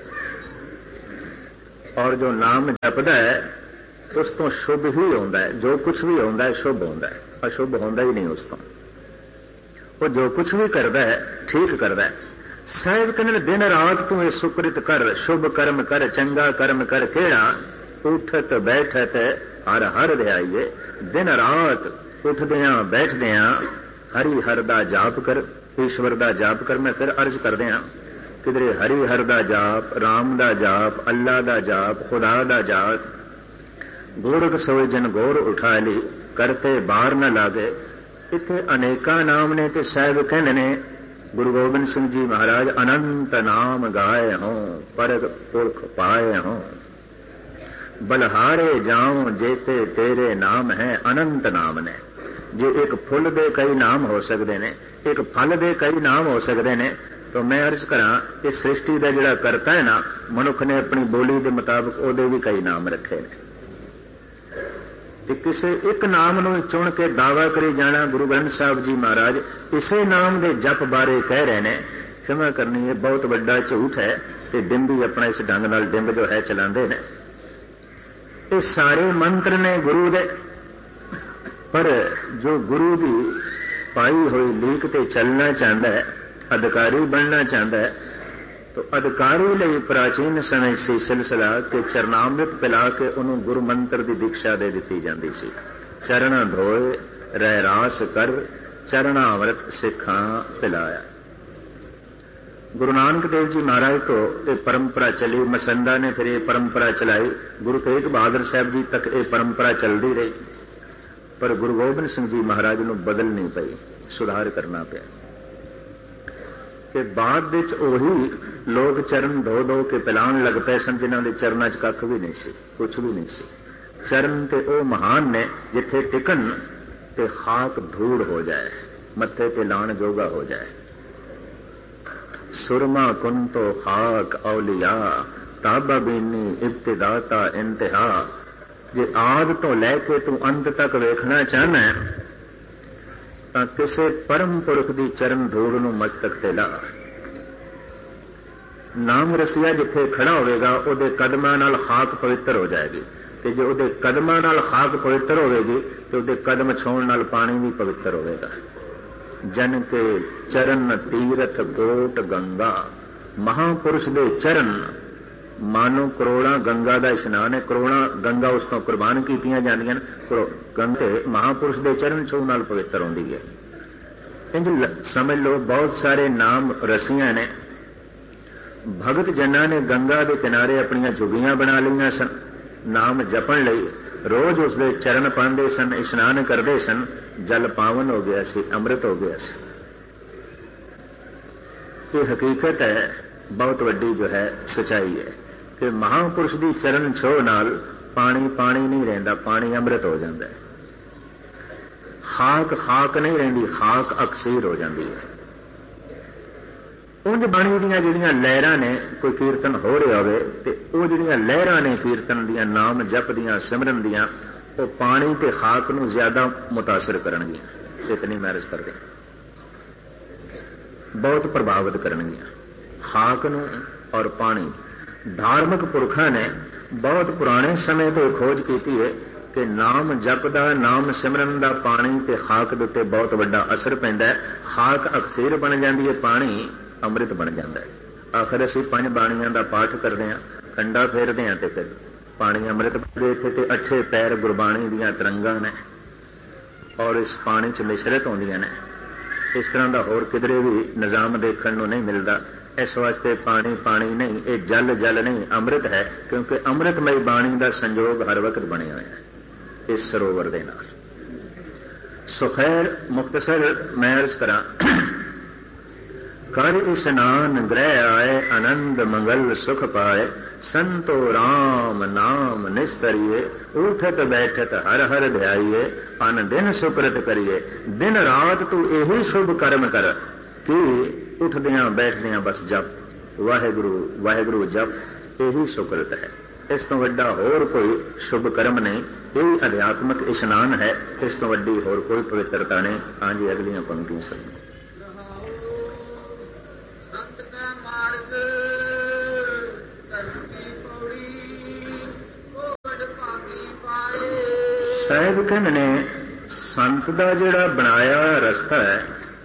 और जो नाम जपदा है उस तो शुभ ही होंदा है, जो कुछ भी होंदा है शुभ होंदा है, अशुभ होंदा ही नहीं उस तो। वो जो कुछ भी करदा है ठीक करदा है। साहिब कहने दिन रात तू ये सुकृत कर, शुभ कर्म कर, चंगा कर्म कर, केड़ा उठत बैठत हर हर ध्याइए। दिन रात उठदियां बैठदियां हरि हर दा जाप कर, ईश्वर दा जाप कर। मैं फिर अर्ज करदियां किधरे हरि हर दा जाप, राम दा जाप, अल्लाह दा जाप, खुदा दा जाप। गोरख सोए जन गोर उठा ली, करते बार न लागे। इत्थे अनेका नाम ने ते साहिब कहने ने गुरु गोबिंद सिंह जी महाराज अनंत नाम गाए हों, परग पुरख पाए हों। बलहारे जाऊं जेते तेरे नाम है, अनंत नाम ने। जे एक फुल दे कई नाम हो सकते ने, एक फल दे कई नाम हो सकते ने, तो मैं अर्ज करा इस सृष्टि का जिहड़ा करता है ना, मनुख ने अपनी बोली के मुताबिक ओदे भी कई नाम रखे ने। ते किसी एक नाम नूं चुन के दावा करी जाना। गुरु ग्रंथ साहब जी महाराज इसे नाम के जप बारे कह रहे हैं। क्षमा करनी है, बहुत बड़ा झूठ है। ते डिंबी अपना इस ढंग नाल डिंब जो है चलाते हैं। ये सारे मंत्र ने गुरु दे, पर जो गुरु की पाई हुई लीक ते चलना चाहता है, अधिकारी बनना चाहता है, तो अधिकारी लिए प्राचीन समय से सिलसिला के चरनामृत पिला के उन्होंने गुरु मंत्र की दीक्षा दे दी जाती सी। चरण धोए रह रास कर, चरणामृत सिखा पिलाया। गुरु नानक देव जी महाराज तो ये परंपरा चली, मसंदा ने फिर ये परंपरा चलाई, गुरु तेग बहादुर साहब जी तक ये परंपरा चलती रही। पर गुरु गोबिंद सिंह जी महाराज नूं बदलनी पई, सुधार करना पिया। कि बाद विच ओही लोग चरण धो धो के पिलाण लग पे सन जिन्हां दे चरनां च कख भी नहीं सी, कुछ भी नहीं सी। चरण ते ओ महान ने जिथे टिकन ते खाक धूड़ हो जाए, मत्थे ते लाण जोगा हो जाए। सुरमा कुन तो खाक औलिया, ताबा बीनी इब्तिदाता इंतहा। जे आद तो लैके तू अंत तक वेखना चाहना है तां किसे परम पुरख दी चरण धूड़ नूं मस्तक ते ला। नाम रसिया जिथे खड़ा होवेगा उहदे कदमां नाल खाक पवित्र हो जाएगी, ते जे उहदे कदमां नाल खाक पवित्र होवेगी ते उहदे कदम छूण नाल पानी भी पवित्र होवेगा। जन के चरण तीरथ गोट गंगा। महापुरुष दे चरण मानो करोड़ा गंगा का इशनान है। करोड़ा गंगा उस तो कुर्बान कीतियां जांदियां ने। गंगे महापुरुष के चरण छूह नाल पवित्र होंदी है। इंज समझ लो बहुत सारे नाम रसियां ने। भगत जना ने गंगा के किनारे अपनियां झुगियां बना लिया सन, नाम जपण लई रोज उसके चरण पांदे सन, इशनान करते सन। जल पावन हो गया सी, अमृत हो गया सी। ये हकीकत है, बहुत वड्डी जो है सच्चाई है कि महापुरुष की चरण छोह नाल पानी पानी नहीं रहिंदा, पानी अमृत हो जाता है। खाक खाक नहीं रहिंदी, खाक अक्सीर हो जाती है। उंज बाणी दीयां जिहड़ियां लहरां ने, कोई कीर्तन हो रहा होवे ते ओह जिहड़ियां लहरां ने कीर्तन दीयां, नाम जप दीयां, सिमरन दीयां, वो पानी ते खाक नूं ज्यादा मुतासिर करनगियां। इतनी मैरिज करदे बहुत प्रभावित करनगियां खाक नूं और पानी। धार्मिक पुरखा ने बहुत पुराने समय तो खोज की है कि नाम जपदा, नाम सिमरन दा पानी ते खाक दे उत्ते बहुत बड़ा असर पैंदा है। खाक अक्सीर बन जाती है, पानी अमृत बन जाता है। आखिर असीं पंज बाणियां दा पाठ करते हैं, कंडा फेरते हैं तो फिर पानी अमृत बन इत्थे ते अठे पैर गुरबाणी दीयां तरंगां ने और इस पानी च मिश्रित होंदियां ने। इस तरह का होर किधरे भी निजाम देखने को नहीं मिलता। इस वास्ते पानी पानी नहीं, ये जल जल नहीं, अमृत है। क्योंकि अमृतमई बाणी का संयोग हर वक्त बने हुए है इस सरोवर के नाल। सो खैर मुख्तसर मैं अर्ज करा, कर इस्नान ग्रह आए, आनंद मंगल सुख पाए, संतो राम नाम निस्तरिए, उठत बैठत हर हर ध्याइए, अन दिन सुकृत करिए, दिन रात तू यही शुभ कर्म कर कि उठदियां बैठदियां बस जप। ਵਾਹਿਗੁਰੂ ਵਾਹਿਗੁਰੂ ਜਪ ਇਹੀ ਸੁਕਰਤ ਹੈ। ਇਸ ਤੋਂ ਵੱਡਾ ਹੋਰ ਕੋਈ ਸ਼ੁਭ ਕਰਮ ਨਹੀਂ। ਇਹ ਅਧਿਆਤਮਕ ਇਸ਼ਨਾਨ ਹੈ। ਇਸ ਤੋਂ ਵੱਡੀ ਹੋਰ ਕੋਈ ਪਵਿੱਤਰਤਾ ਨਹੀਂ। ਹਾਂਜੀ ਅਗਲੀਆਂ ਪੰਕਤੀਆਂ ਸਭ ਸੰਤ ਕਾ ਮਾਰਗ ਧਰਤੀ ਪੌੜੀ ਕੋੜ ਭਾਗੀ ਪਾਏ। ਸਾਹਿਬ ਕਹਿੰਦੇ ਨੇ ਸੰਤ ਦਾ ਜਿਹੜਾ ਬਣਾਇਆ ਹੋਇਆ ਰਸਤਾ ਹੈ,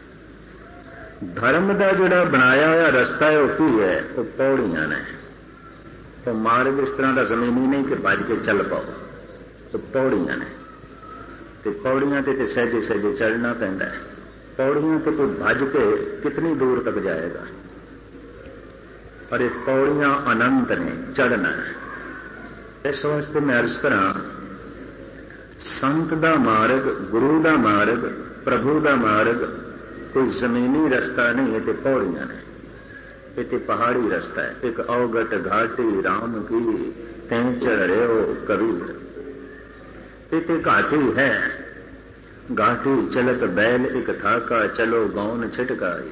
ਧਰਮ ਦਾ ਜਿਹੜਾ ਬਣਾਇਆ ਹੋਇਆ ਰਸਤਾ ਹੈ, ਉਹ ਕੀ ਹੈ? ਉਹ ਪੌੜੀਆਂ ਨੇ। ਉਹ ਮਾਰਗ ਇਸ ਤਰ੍ਹਾਂ ਦਾ ਜ਼ਮੀਨੀ ਨਹੀਂ ਕਿ ਭੱਜ ਕੇ ਚੱਲ ਪਾਓ, ਉਹ ਪੌੜੀਆਂ ਨੇ। ਤੇ ਪੌੜੀਆਂ ਤੇ ਤੇ ਸਹਿਜੇ ਸਹਿਜੇ ਚੜ੍ਹਨਾ ਪੈਂਦਾ ਹੈ। ਪੌੜੀਆਂ ਤੇ ਕੋਈ ਭੱਜ ਕੇ ਕਿਤਨੀ ਦੂਰ ਤੱਕ ਜਾਏਗਾ, ਪਰ ਇਹ ਪੌੜੀਆਂ ਅਨੰਤ ਨੇ, ਚੜ੍ਹਨਾ ਹੈ। ਇਸ ਵਾਸਤੇ ਮੈਂ ਅਰਜ਼ ਕਰਾਂ, ਸੰਤ ਦਾ ਮਾਰਗ, ਗੁਰੂ ਦਾ ਮਾਰਗ, ਪ੍ਰਭੂ ਦਾ ਮਾਰਗ ਕੋਈ ਜ਼ਮੀਨੀ ਰਸਤਾ ਨਹੀਂ, ਇਹ ਤੇ ਪੌੜੀਆਂ ਨੇ। ਇਹ ਤੇ ਪਹਾੜੀ ਰਸਤਾ ਹੈ। ਇੱਕ ਔਗਟ ਘਾਟੀ ਰਾਮ ਕੀ ਤੈਂ ਚੜ ਰਿਓ ਕਬੀਰ। ਇਹ ਤੇ ਘਾਟੀ ਹੈ। घाटी चलत बैल एक थाका चलो गौन छिटकाई।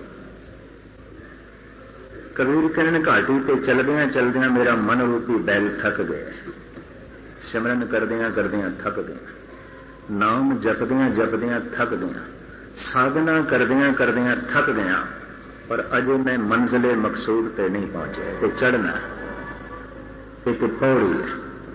कबीर कहन घाटी ते चलदियां चलदियां मेरा मन रूपी बैल थक गया। सिमरन करदियां करदियां थक गया, नाम जपदियां जपदियां थक गया, साधना करदियां करदियां थक गया, पर अजे मैं मंजिले मकसूद ते नहीं पहुंचे। ते चढ़ना एक पौड़ी है।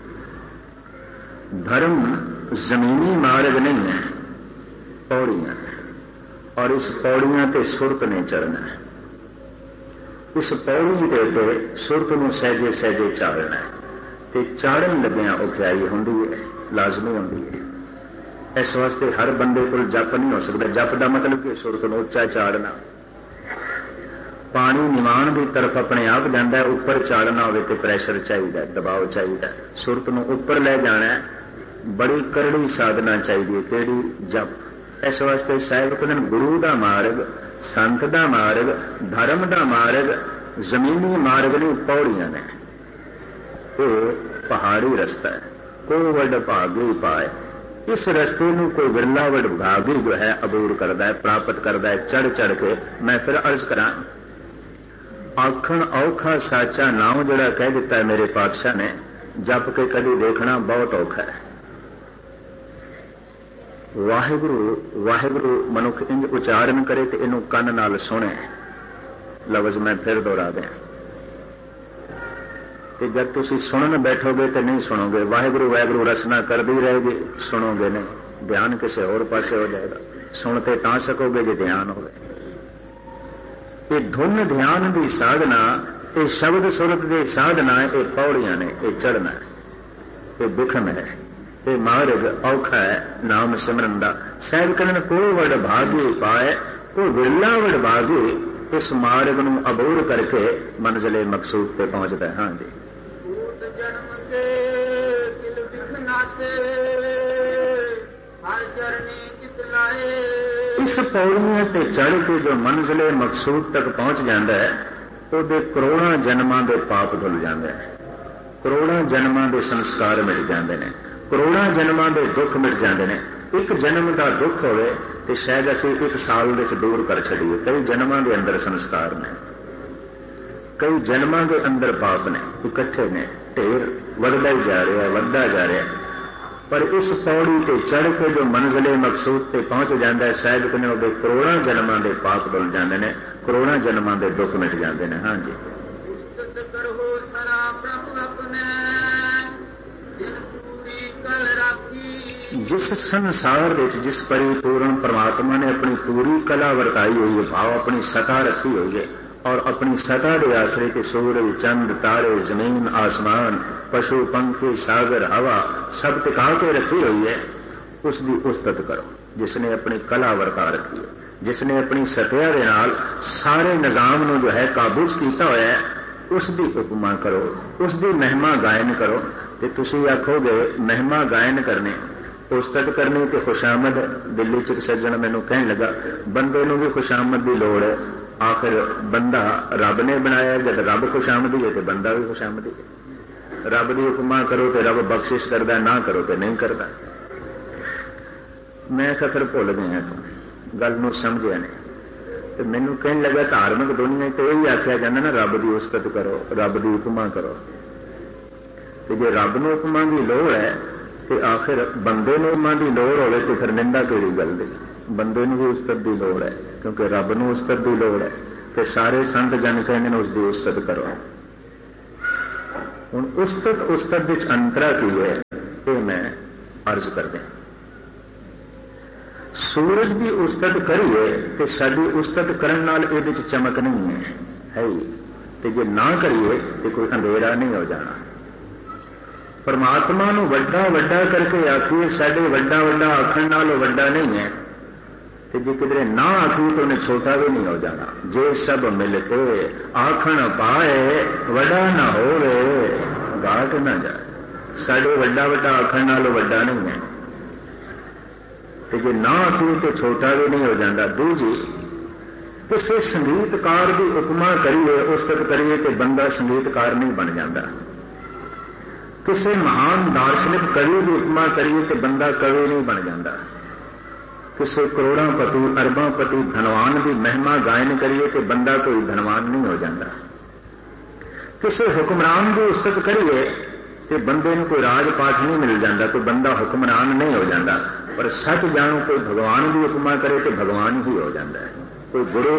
धर्म जमीनी मार्ग नहीं है, पौड़ियां हैं, और इस पौड़ियां ते सुरत ने चढ़ना है। इस पौड़ी दे ते सुरत नूं सहजे सहजे चाड़ना है। ते चाड़न लग्या औखियाई हुंदी है, लाजमी हुंदी है। इस वास्ते हर बंदे कोल जप नहीं हो सकता। जप का मतलब कि सुरत नूं उच्चा चाड़ना। पानी निवाण की तरफ अपने आप जाता है, उपर चाड़ना हो तो प्रैशर चाहिए, दबाव चाहिए। सुरत नूं उपर ले जाना है, बड़ी करड़ी साधना चाहिए। केड़ी? जप। इस वास्ते साहिब कहते गुरु का मार्ग, संत का मार्ग, धर्म का मार्ग जमीनी मार्ग नहीं, पौड़ियां ने। ये पहाड़ी रस्ता है। को वड भागी पाए। इस रस्ते में कोई बिरला वड भागी जो है अबूर करता है, प्राप्त करता है चढ़ चढ़ के। मैं फिर अर्ज करा, आखण औखा साचा नाम जोड़ा कह दिता है मेरे पातशाह ने, जप के कभी देखना बहुत औखा है। वाहिगुरु वाहिगुरु मनुख इंज उच्चारण करे तो इनू कन नाल सुने। लफ्ज मैं फिर दोहरा दें, कि जब तुसी सुनन बैठोगे तो नहीं सुनोगे। वाहिगुरु वाहिगुरु रसना करदी रहेगी, सुनोगे नहीं। ध्यान किसी और पासे हो जाएगा। सुनते ता सकोगे जो ध्यान होवे। ये धुन ध्यान की साधना, ये शब्द सुरत की साधना, ये पौड़ियां ने, ये चढ़ना है, ये बिखम है, ये मार्ग औखा है नाम सिमरन का। साहिब कहन को वड भागी पाए, को विरला वड भागी इस मार्ग नूं अबूर करके मंजिले मकसूद पे पहुंचता है। हाँ जी। जन्म के दिल बिखनाते हर चरनी चितलाए। इस पौड़ियां ते चढ़ के जो मंजिले मकसूद तक पहुंच जाता है, ਉਹਦੇ ਕਰੋੜਾਂ ਜਨਮਾਂ ਦੇ ਪਾਪ ਧੁੱਲ ਜਾਂਦੇ ਨੇ, ਕਰੋੜਾਂ ਜਨਮਾਂ ਦੇ ਸੰਸਕਾਰ ਮਿਟ ਜਾਂਦੇ ਨੇ, ਕਰੋੜਾਂ ਜਨਮਾਂ ਦੇ ਦੁੱਖ ਮਿਟ ਜਾਂਦੇ ਨੇ। ਇੱਕ ਜਨਮ ਦਾ ਦੁੱਖ ਹੋਵੇ ਤੇ ਸ਼ਾਇਦ ਅਸੀਂ ਇੱਕ ਸਾਲ ਵਿੱਚ ਦੂਰ ਕਰ ਛੱਡੀਏ। ਕਈ ਜਨਮਾਂ ਦੇ ਅੰਦਰ ਸੰਸਕਾਰ ਨੇ, ਕਈ ਜਨਮਾਂ ਦੇ ਅੰਦਰ ਪਾਪ ਨੇ, ਇਕੱਠੇ ਨੇ, ਢੇਰ ਵੱਧਦਾ ਹੀ ਜਾ ਰਿਹਾ, ਵੱਧਦਾ ਜਾ ਰਿਹਾ। पर इस पौड़ी ते चढ़ के जो मंजिले मकसूद ते पहुंच जाता है, शायद कहने वो करोड़ां जन्मां दे पाप धुल जाते हैं, करोड़ां जन्मां दे दुख मिट जाते हैं। हाँ जी। जिस संसार विच जिस परिपूर्ण परमात्मा ने अपनी पूरी कला वरताई हुई है, भाव अपनी सता रखी हुई है, और अपनी सता के आश्रय के सूरज चंद तारे जमीन आसमान पशु पंखी सागर हवा सब टिका के रखी हुई है, उसकी उस्तत करो। जिसने अपनी कला वरता रखी है, जिसने अपनी सत्या के नाल सारे निजाम नूं जो है काबू च कीता होया है, उसकी उपमा करो, उसकी महिमा गायन करो। तो तुसीं आखोगे महिमा गायन करने, उस्तत करनी तो खुशामद। दिल्ली च सज्जन मैनूं कहण लगा, बंदे नूं भी खुशामद की लोड़ है। आखिर बंदा रब ने बनाया, जब रब खुशामदी है तो बंदा भी खुशामदी है। रब की उपमा करो तो रब बख्शिश करता, ना करो तो नहीं करता। मैं फिर भुल गया, तो गल नूं समझिया नहीं। ਤੇ ਮੈਨੂੰ ਕਹਿਣ ਲੱਗਾ ਧਾਰਮਿਕ ਦੁਨੀਆ ਤੇ ਇਹੀ ਆਖਿਆ ਜਾਂਦਾ ਨਾ, ਰੱਬ ਦੀ ਉਸਤਤ ਕਰੋ, ਰੱਬ ਦੀ ਉਪਮਾ ਕਰੋ। ਤੇ ਜੇ ਰੱਬ ਨੂੰ ਉਪਮਾ ਦੀ ਲੋੜ ਹੈ ਤੇ ਆਖਿਰ ਬੰਦੇ ਨੂੰ ਉਪਮਾ ਦੀ ਲੋੜ ਹੋਵੇ ਤੇ ਫਿਰ ਨਿੰਦਾ ਕਿਹੜੀ ਗੱਲ ਦੀ? ਬੰਦੇ ਨੂੰ ਵੀ ਉਸਤਤ ਦੀ ਲੋੜ ਹੈ, ਕਿਉਂਕਿ ਰੱਬ ਨੂੰ ਉਸਤਤ ਦੀ ਲੋੜ ਹੈ ਤੇ ਸਾਰੇ ਸੰਤ ਜਨ ਕਹਿੰਦੇ ਨੇ ਉਸ ਦੀ ਉਸਤਤ ਕਰੋ। ਹੁਣ ਉਸਤਤ ਉਸਤਤ ਵਿੱਚ ਅੰਤਰਾ ਕੀ ਹੈ, ਇਹ ਮੈਂ ਅਰਜ਼ ਕਰਦਾ। ਸੂਰਜ ਦੀ ਉਸਤਤ ਕਰੀਏ ਤੇ ਸਾਡੀ ਉਸਤਤ ਕਰਨ ਨਾਲ ਇਹਦੇ ਚ ਚਮਕ ਨਹੀਂ ਹੈ, ਹੈ ਤੇ ਜੇ ਨਾ ਕਰੀਏ ਤੇ ਕੋਈ ਅੰਧੇਰਾ ਨਹੀਂ ਹੋ ਜਾਣਾ। ਪਰਮਾਤਮਾ ਨੂੰ ਵੱਡਾ ਵੱਡਾ ਕਰਕੇ ਆਖੀਏ, ਸਾਡੇ ਵੱਡਾ ਵੱਡਾ ਆਖਣ ਨਾਲ ਉਹ ਵੱਡਾ ਨਹੀਂ ਹੈ, ਤੇ ਜੇ ਕਿਧਰੇ ਨਾ ਆਖੀਏ ਤਾਂ ਉਹਨੇ ਛੋਟਾ ਵੀ ਨਹੀਂ ਹੋ ਜਾਣਾ। ਜੇ ਸਭ ਮਿਲ ਕੇ ਆਖਣ ਪਾਏ, ਵੱਡਾ ਨਾ ਹੋਵੇ ਘਾਟ ਨਾ ਜਾਏ। ਸਾਡੇ ਵੱਡਾ ਵੱਡਾ ਆਖਣ ਨਾਲ ਉਹ ਵੱਡਾ ਨਹੀਂ ਹੈ, ਤੇ ਜੇ ਨਾ ਆਖੀਏ ਤੇ ਛੋਟਾ ਵੀ ਨਹੀਂ ਹੋ ਜਾਂਦਾ। ਦੂਜੀ, ਕਿਸੇ ਸੰਗੀਤਕਾਰ ਦੀ ਉਪਮਾ ਕਰੀਏ, ਉਸਤਤ ਕਰੀਏ ਤੇ ਬੰਦਾ ਸੰਗੀਤਕਾਰ ਨਹੀਂ ਬਣ ਜਾਂਦਾ। ਕਿਸੇ ਮਹਾਨ ਦਾਰਸ਼ਨਿਕ ਕਵੀ ਦੀ ਉਪਮਾ ਕਰੀਏ ਤੇ ਬੰਦਾ ਕਵੀ ਨਹੀਂ ਬਣ ਜਾਂਦਾ। ਕਿਸੇ ਕਰੋੜਾਂ ਪਤੀ ਅਰਬਾਂ ਪਤੀ ਧਨਵਾਨ ਦੀ ਮਹਿਮਾ ਗਾਇਨ ਕਰੀਏ ਤੇ ਬੰਦਾ ਕੋਈ ਧਨਵਾਨ ਨਹੀਂ ਹੋ ਜਾਂਦਾ। ਕਿਸੇ ਹੁਕਮਰਾਨ ਦੀ ਉਸਤਤ ਕਰੀਏ ਤੇ ਬੰਦੇ ਨੂੰ ਕੋਈ ਰਾਜ ਪਾਠ ਨਹੀਂ ਮਿਲ ਜਾਂਦਾ, ਕੋਈ ਬੰਦਾ ਹੁਕਮਰਾਨ ਨਹੀਂ ਹੋ ਜਾਂਦਾ। ਪਰ ਸੱਚ ਜਾਣੋ, ਕੋਈ ਭਗਵਾਨ ਦੀ ਉਪਮਾ ਕਰੇ ਤੇ ਭਗਵਾਨ ਹੀ ਹੋ ਜਾਂਦਾ ਹੈ। ਕੋਈ ਗੁਰੂ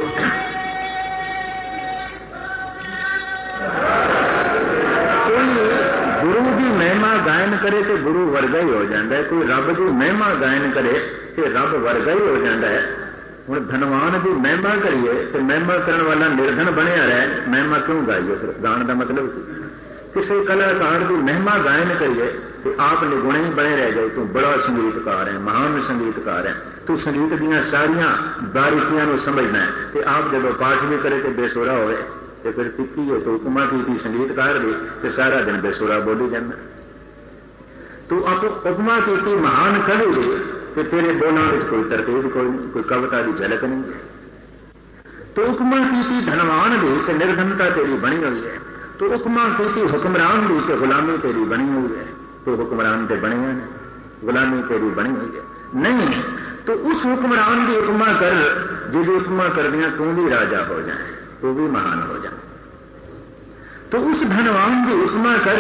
ਗੁਰੂ ਦੀ ਮਹਿਮਾ ਗਾਇਨ ਕਰੇ ਤੇ ਗੁਰੂ ਵਰਗਾ ਹੀ ਹੋ ਜਾਂਦਾ ਹੈ। ਕੋਈ ਰੱਬ ਦੀ ਮਹਿਮਾ ਗਾਇਨ ਕਰੇ ਤੇ ਰੱਬ ਵਰਗਾ ਹੀ ਹੋ ਜਾਂਦਾ ਹੈ। ਹੁਣ ਧਨਵਾਨ ਦੀ ਮਹਿਮਾ ਕਰੀਏ ਤੇ ਮਹਿਮਾ ਕਰਨ ਵਾਲਾ ਨਿਰਧਨ ਬਣਿਆ ਰਹੇ, ਮਹਿਮਾ ਕਿਉਂ ਗਾਈਏ? ਫਿਰ ਗਾਣ ਦਾ ਮਤਲਬ ਕੀ? ਕਿਸੇ ਕਲਾਕਾਰ ਦੀ ਮਹਿਮਾ ਗਾਇਨ ਕਰੀਏ ਤੇ ਆਪ ਨਿਗੁਣੇ ਹੀ ਬਣੇ ਰਹਿ ਜਾਏ, ਤੂੰ ਬੜਾ ਸੰਗੀਤਕਾਰ ਹੈ, ਮਹਾਨ ਸੰਗੀਤਕਾਰ ਹੈ, ਤੂੰ ਸੰਗੀਤ ਦੀਆਂ ਸਾਰੀਆਂ ਬਾਰੀਕੀਆਂ ਨੂੰ ਸਮਝਣਾ ਹੈ, ਤੇ ਆਪ ਜਦੋਂ ਪਾਠ ਵੀ ਕਰੇ ਤੇ ਬੇਸੁਰਾ ਹੋਵੇ ਤੇ ਫਿਰ ਟਿੱਕੀ ਹੈ, ਤੂੰ ਉਪਮਾ ਕੀਤੀ ਸੰਗੀਤਕਾਰ ਦੀ ਤੇ ਸਾਰਾ ਦਿਨ ਬੇਸੁਰਾ ਬੋਲੀ ਜਾਂਦਾ। ਤੂੰ ਆਪ ਉਪਮਾ ਕੀਤੀ ਮਹਾਨ ਕਵੀ ਦੀ ਤੇ ਤੇਰੇ ਬੋਲਾਂ ਵਿੱਚ ਕੋਈ ਤਰਤੀਬ ਕੋਈ ਨਹੀਂ, ਕੋਈ ਕਵਿਤਾ ਦੀ ਝਲਕ ਨਹੀਂ। ਤੂੰ ਉਪਮਾ ਕੀਤੀ ਧਨਵਾਨ ਦੀ ਤੇ ਨਿਰਧਨਤਾ ਤੇਰੀ ਬਣੀ ਹੋਈ ਹੈ। ਤੂੰ ਉਪਮਾ ਕੀਤੀ ਹੁਕਮਰਾਨ ਦੀ ਤੇ ਗੁਲਾਮੀ ਤੇਰੀ ਬਣੀ ਹੋਈ ਹੈ। ਤੂੰ ਹੁਕਮਰਾਨ ਤੇ ਬਣਿਆ ਨੇ, ਗੁਲਾਮੀ ਤੇਰੀ ਬਣੀ ਹੋਈ ਹੈ। ਨਹੀਂ, ਤੂੰ ਉਸ ਹੁਕਮਰਾਨ ਦੀ ਉਪਮਾ ਕਰ ਜਿਹਦੀ ਉਪਮਾ ਕਰਦਿਆਂ ਤੂੰ ਵੀ ਰਾਜਾ ਹੋ ਜਾਏ, ਤੂੰ ਵੀ ਮਹਾਨ ਹੋ ਜਾਏ। ਤੂੰ ਉਸ ਧਨਵਾਨ ਦੀ ਉਪਮਾ ਕਰ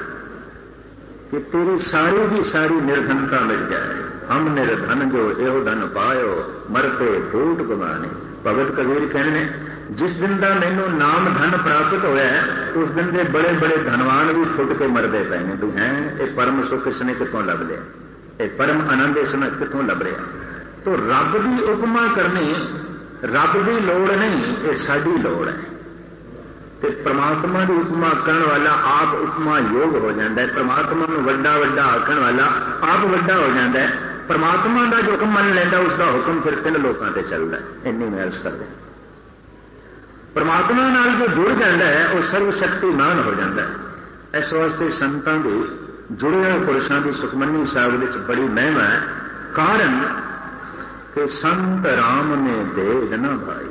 ਕਿ ਤੇਰੀ ਸਾਰੀ ਦੀ ਸਾਰੀ ਨਿਰਧਨਤਾ ਮਿਟ ਜਾਏ। ਹਮ ਨਿਰਧਨ ਜੋ ਇਹੋ ਧਨ ਪਾਇਓ, ਮਰਤੇ ਫੂਟ ਗਵਾਣੇ। ਭਗਤ ਕਬੀਰ ਕਹਿੰਦੇ ਨੇ, ਜਿਸ ਦਿਨ ਦਾ ਮੈਨੂੰ ਨਾਮ ਧਨ ਪ੍ਰਾਪਤ ਹੋਇਆ ਉਸ ਦਿਨ ਦੇ ਬੜੇ ਬੜੇ ਧਨਵਾਨ ਵੀ ਫੁੱਟ ਕੇ ਮਰਦੇ ਪਏ ਨੇ। ਵੀ ਹੈ ਇਹ ਪਰਮ ਸੁੱਖ ਇਸਨੇ ਕਿੱਥੋਂ ਲੱਭ ਲਿਆ, ਇਹ ਪਰਮ ਆਨੰਦ ਇਸਨੇ ਕਿੱਥੋਂ ਲੱਭ ਰਿਹਾ। ਤੋ ਰੱਬ ਦੀ ਉਪਮਾ ਕਰਨੀ ਰੱਬ ਦੀ ਲੋੜ ਨਹੀਂ, ਇਹ ਸਾਡੀ ਲੋੜ ਹੈ। ਤੇ ਪ੍ਰਮਾਤਮਾ ਦੀ ਉਪਮਾ ਕਰਨ ਵਾਲਾ ਆਪ ਉਪਮਾ ਯੋਗ ਹੋ ਜਾਂਦਾ ਹੈ। ਪ੍ਰਮਾਤਮਾ ਨੂੰ ਵੱਡਾ ਵੱਡਾ ਆਖਣ ਵਾਲਾ ਆਪ ਵੱਡਾ ਹੋ ਜਾਂਦਾ ਹੈ। ਪ੍ਰਮਾਤਮਾ ਦਾ ਜੋ ਹੁਕਮ ਮੰਨ ਲੈਂਦਾ ਉਸ ਦਾ ਹੁਕਮ ਫਿਰ ਤਿੰਨ ਲੋਕਾਂ ਤੇ ਚੱਲਦਾ ਹੈ। ਇੰਨੀ ਮੈਂ ਅਰਜ਼ ਕਰਦਾ। ਪ੍ਰਮਾਤਮਾ ਨਾਲ ਜੋ ਜੁੜ ਜਾਂਦਾ ਹੈ ਉਹ ਸਰਵ ਸ਼ਕਤੀਮਾਨ ਹੋ ਜਾਂਦਾ ਹੈ। ਇਸ ਵਾਸਤੇ ਸੰਤਾਂ ਦੇ ਜੁੜੇ ਹੋਏ ਪੁਰਸ਼ਾਂ ਦੀ ਸੁਖਮਨੀ ਸਾਹਿਬ ਵਿੱਚ ਬੜੀ ਮਹਿਮਾ ਹੈ। ਕਾਰਨ ਕਿ ਸੰਤ ਰਾਮ ਨੇ ਭੇਦ ਨਾ ਭਾਈ।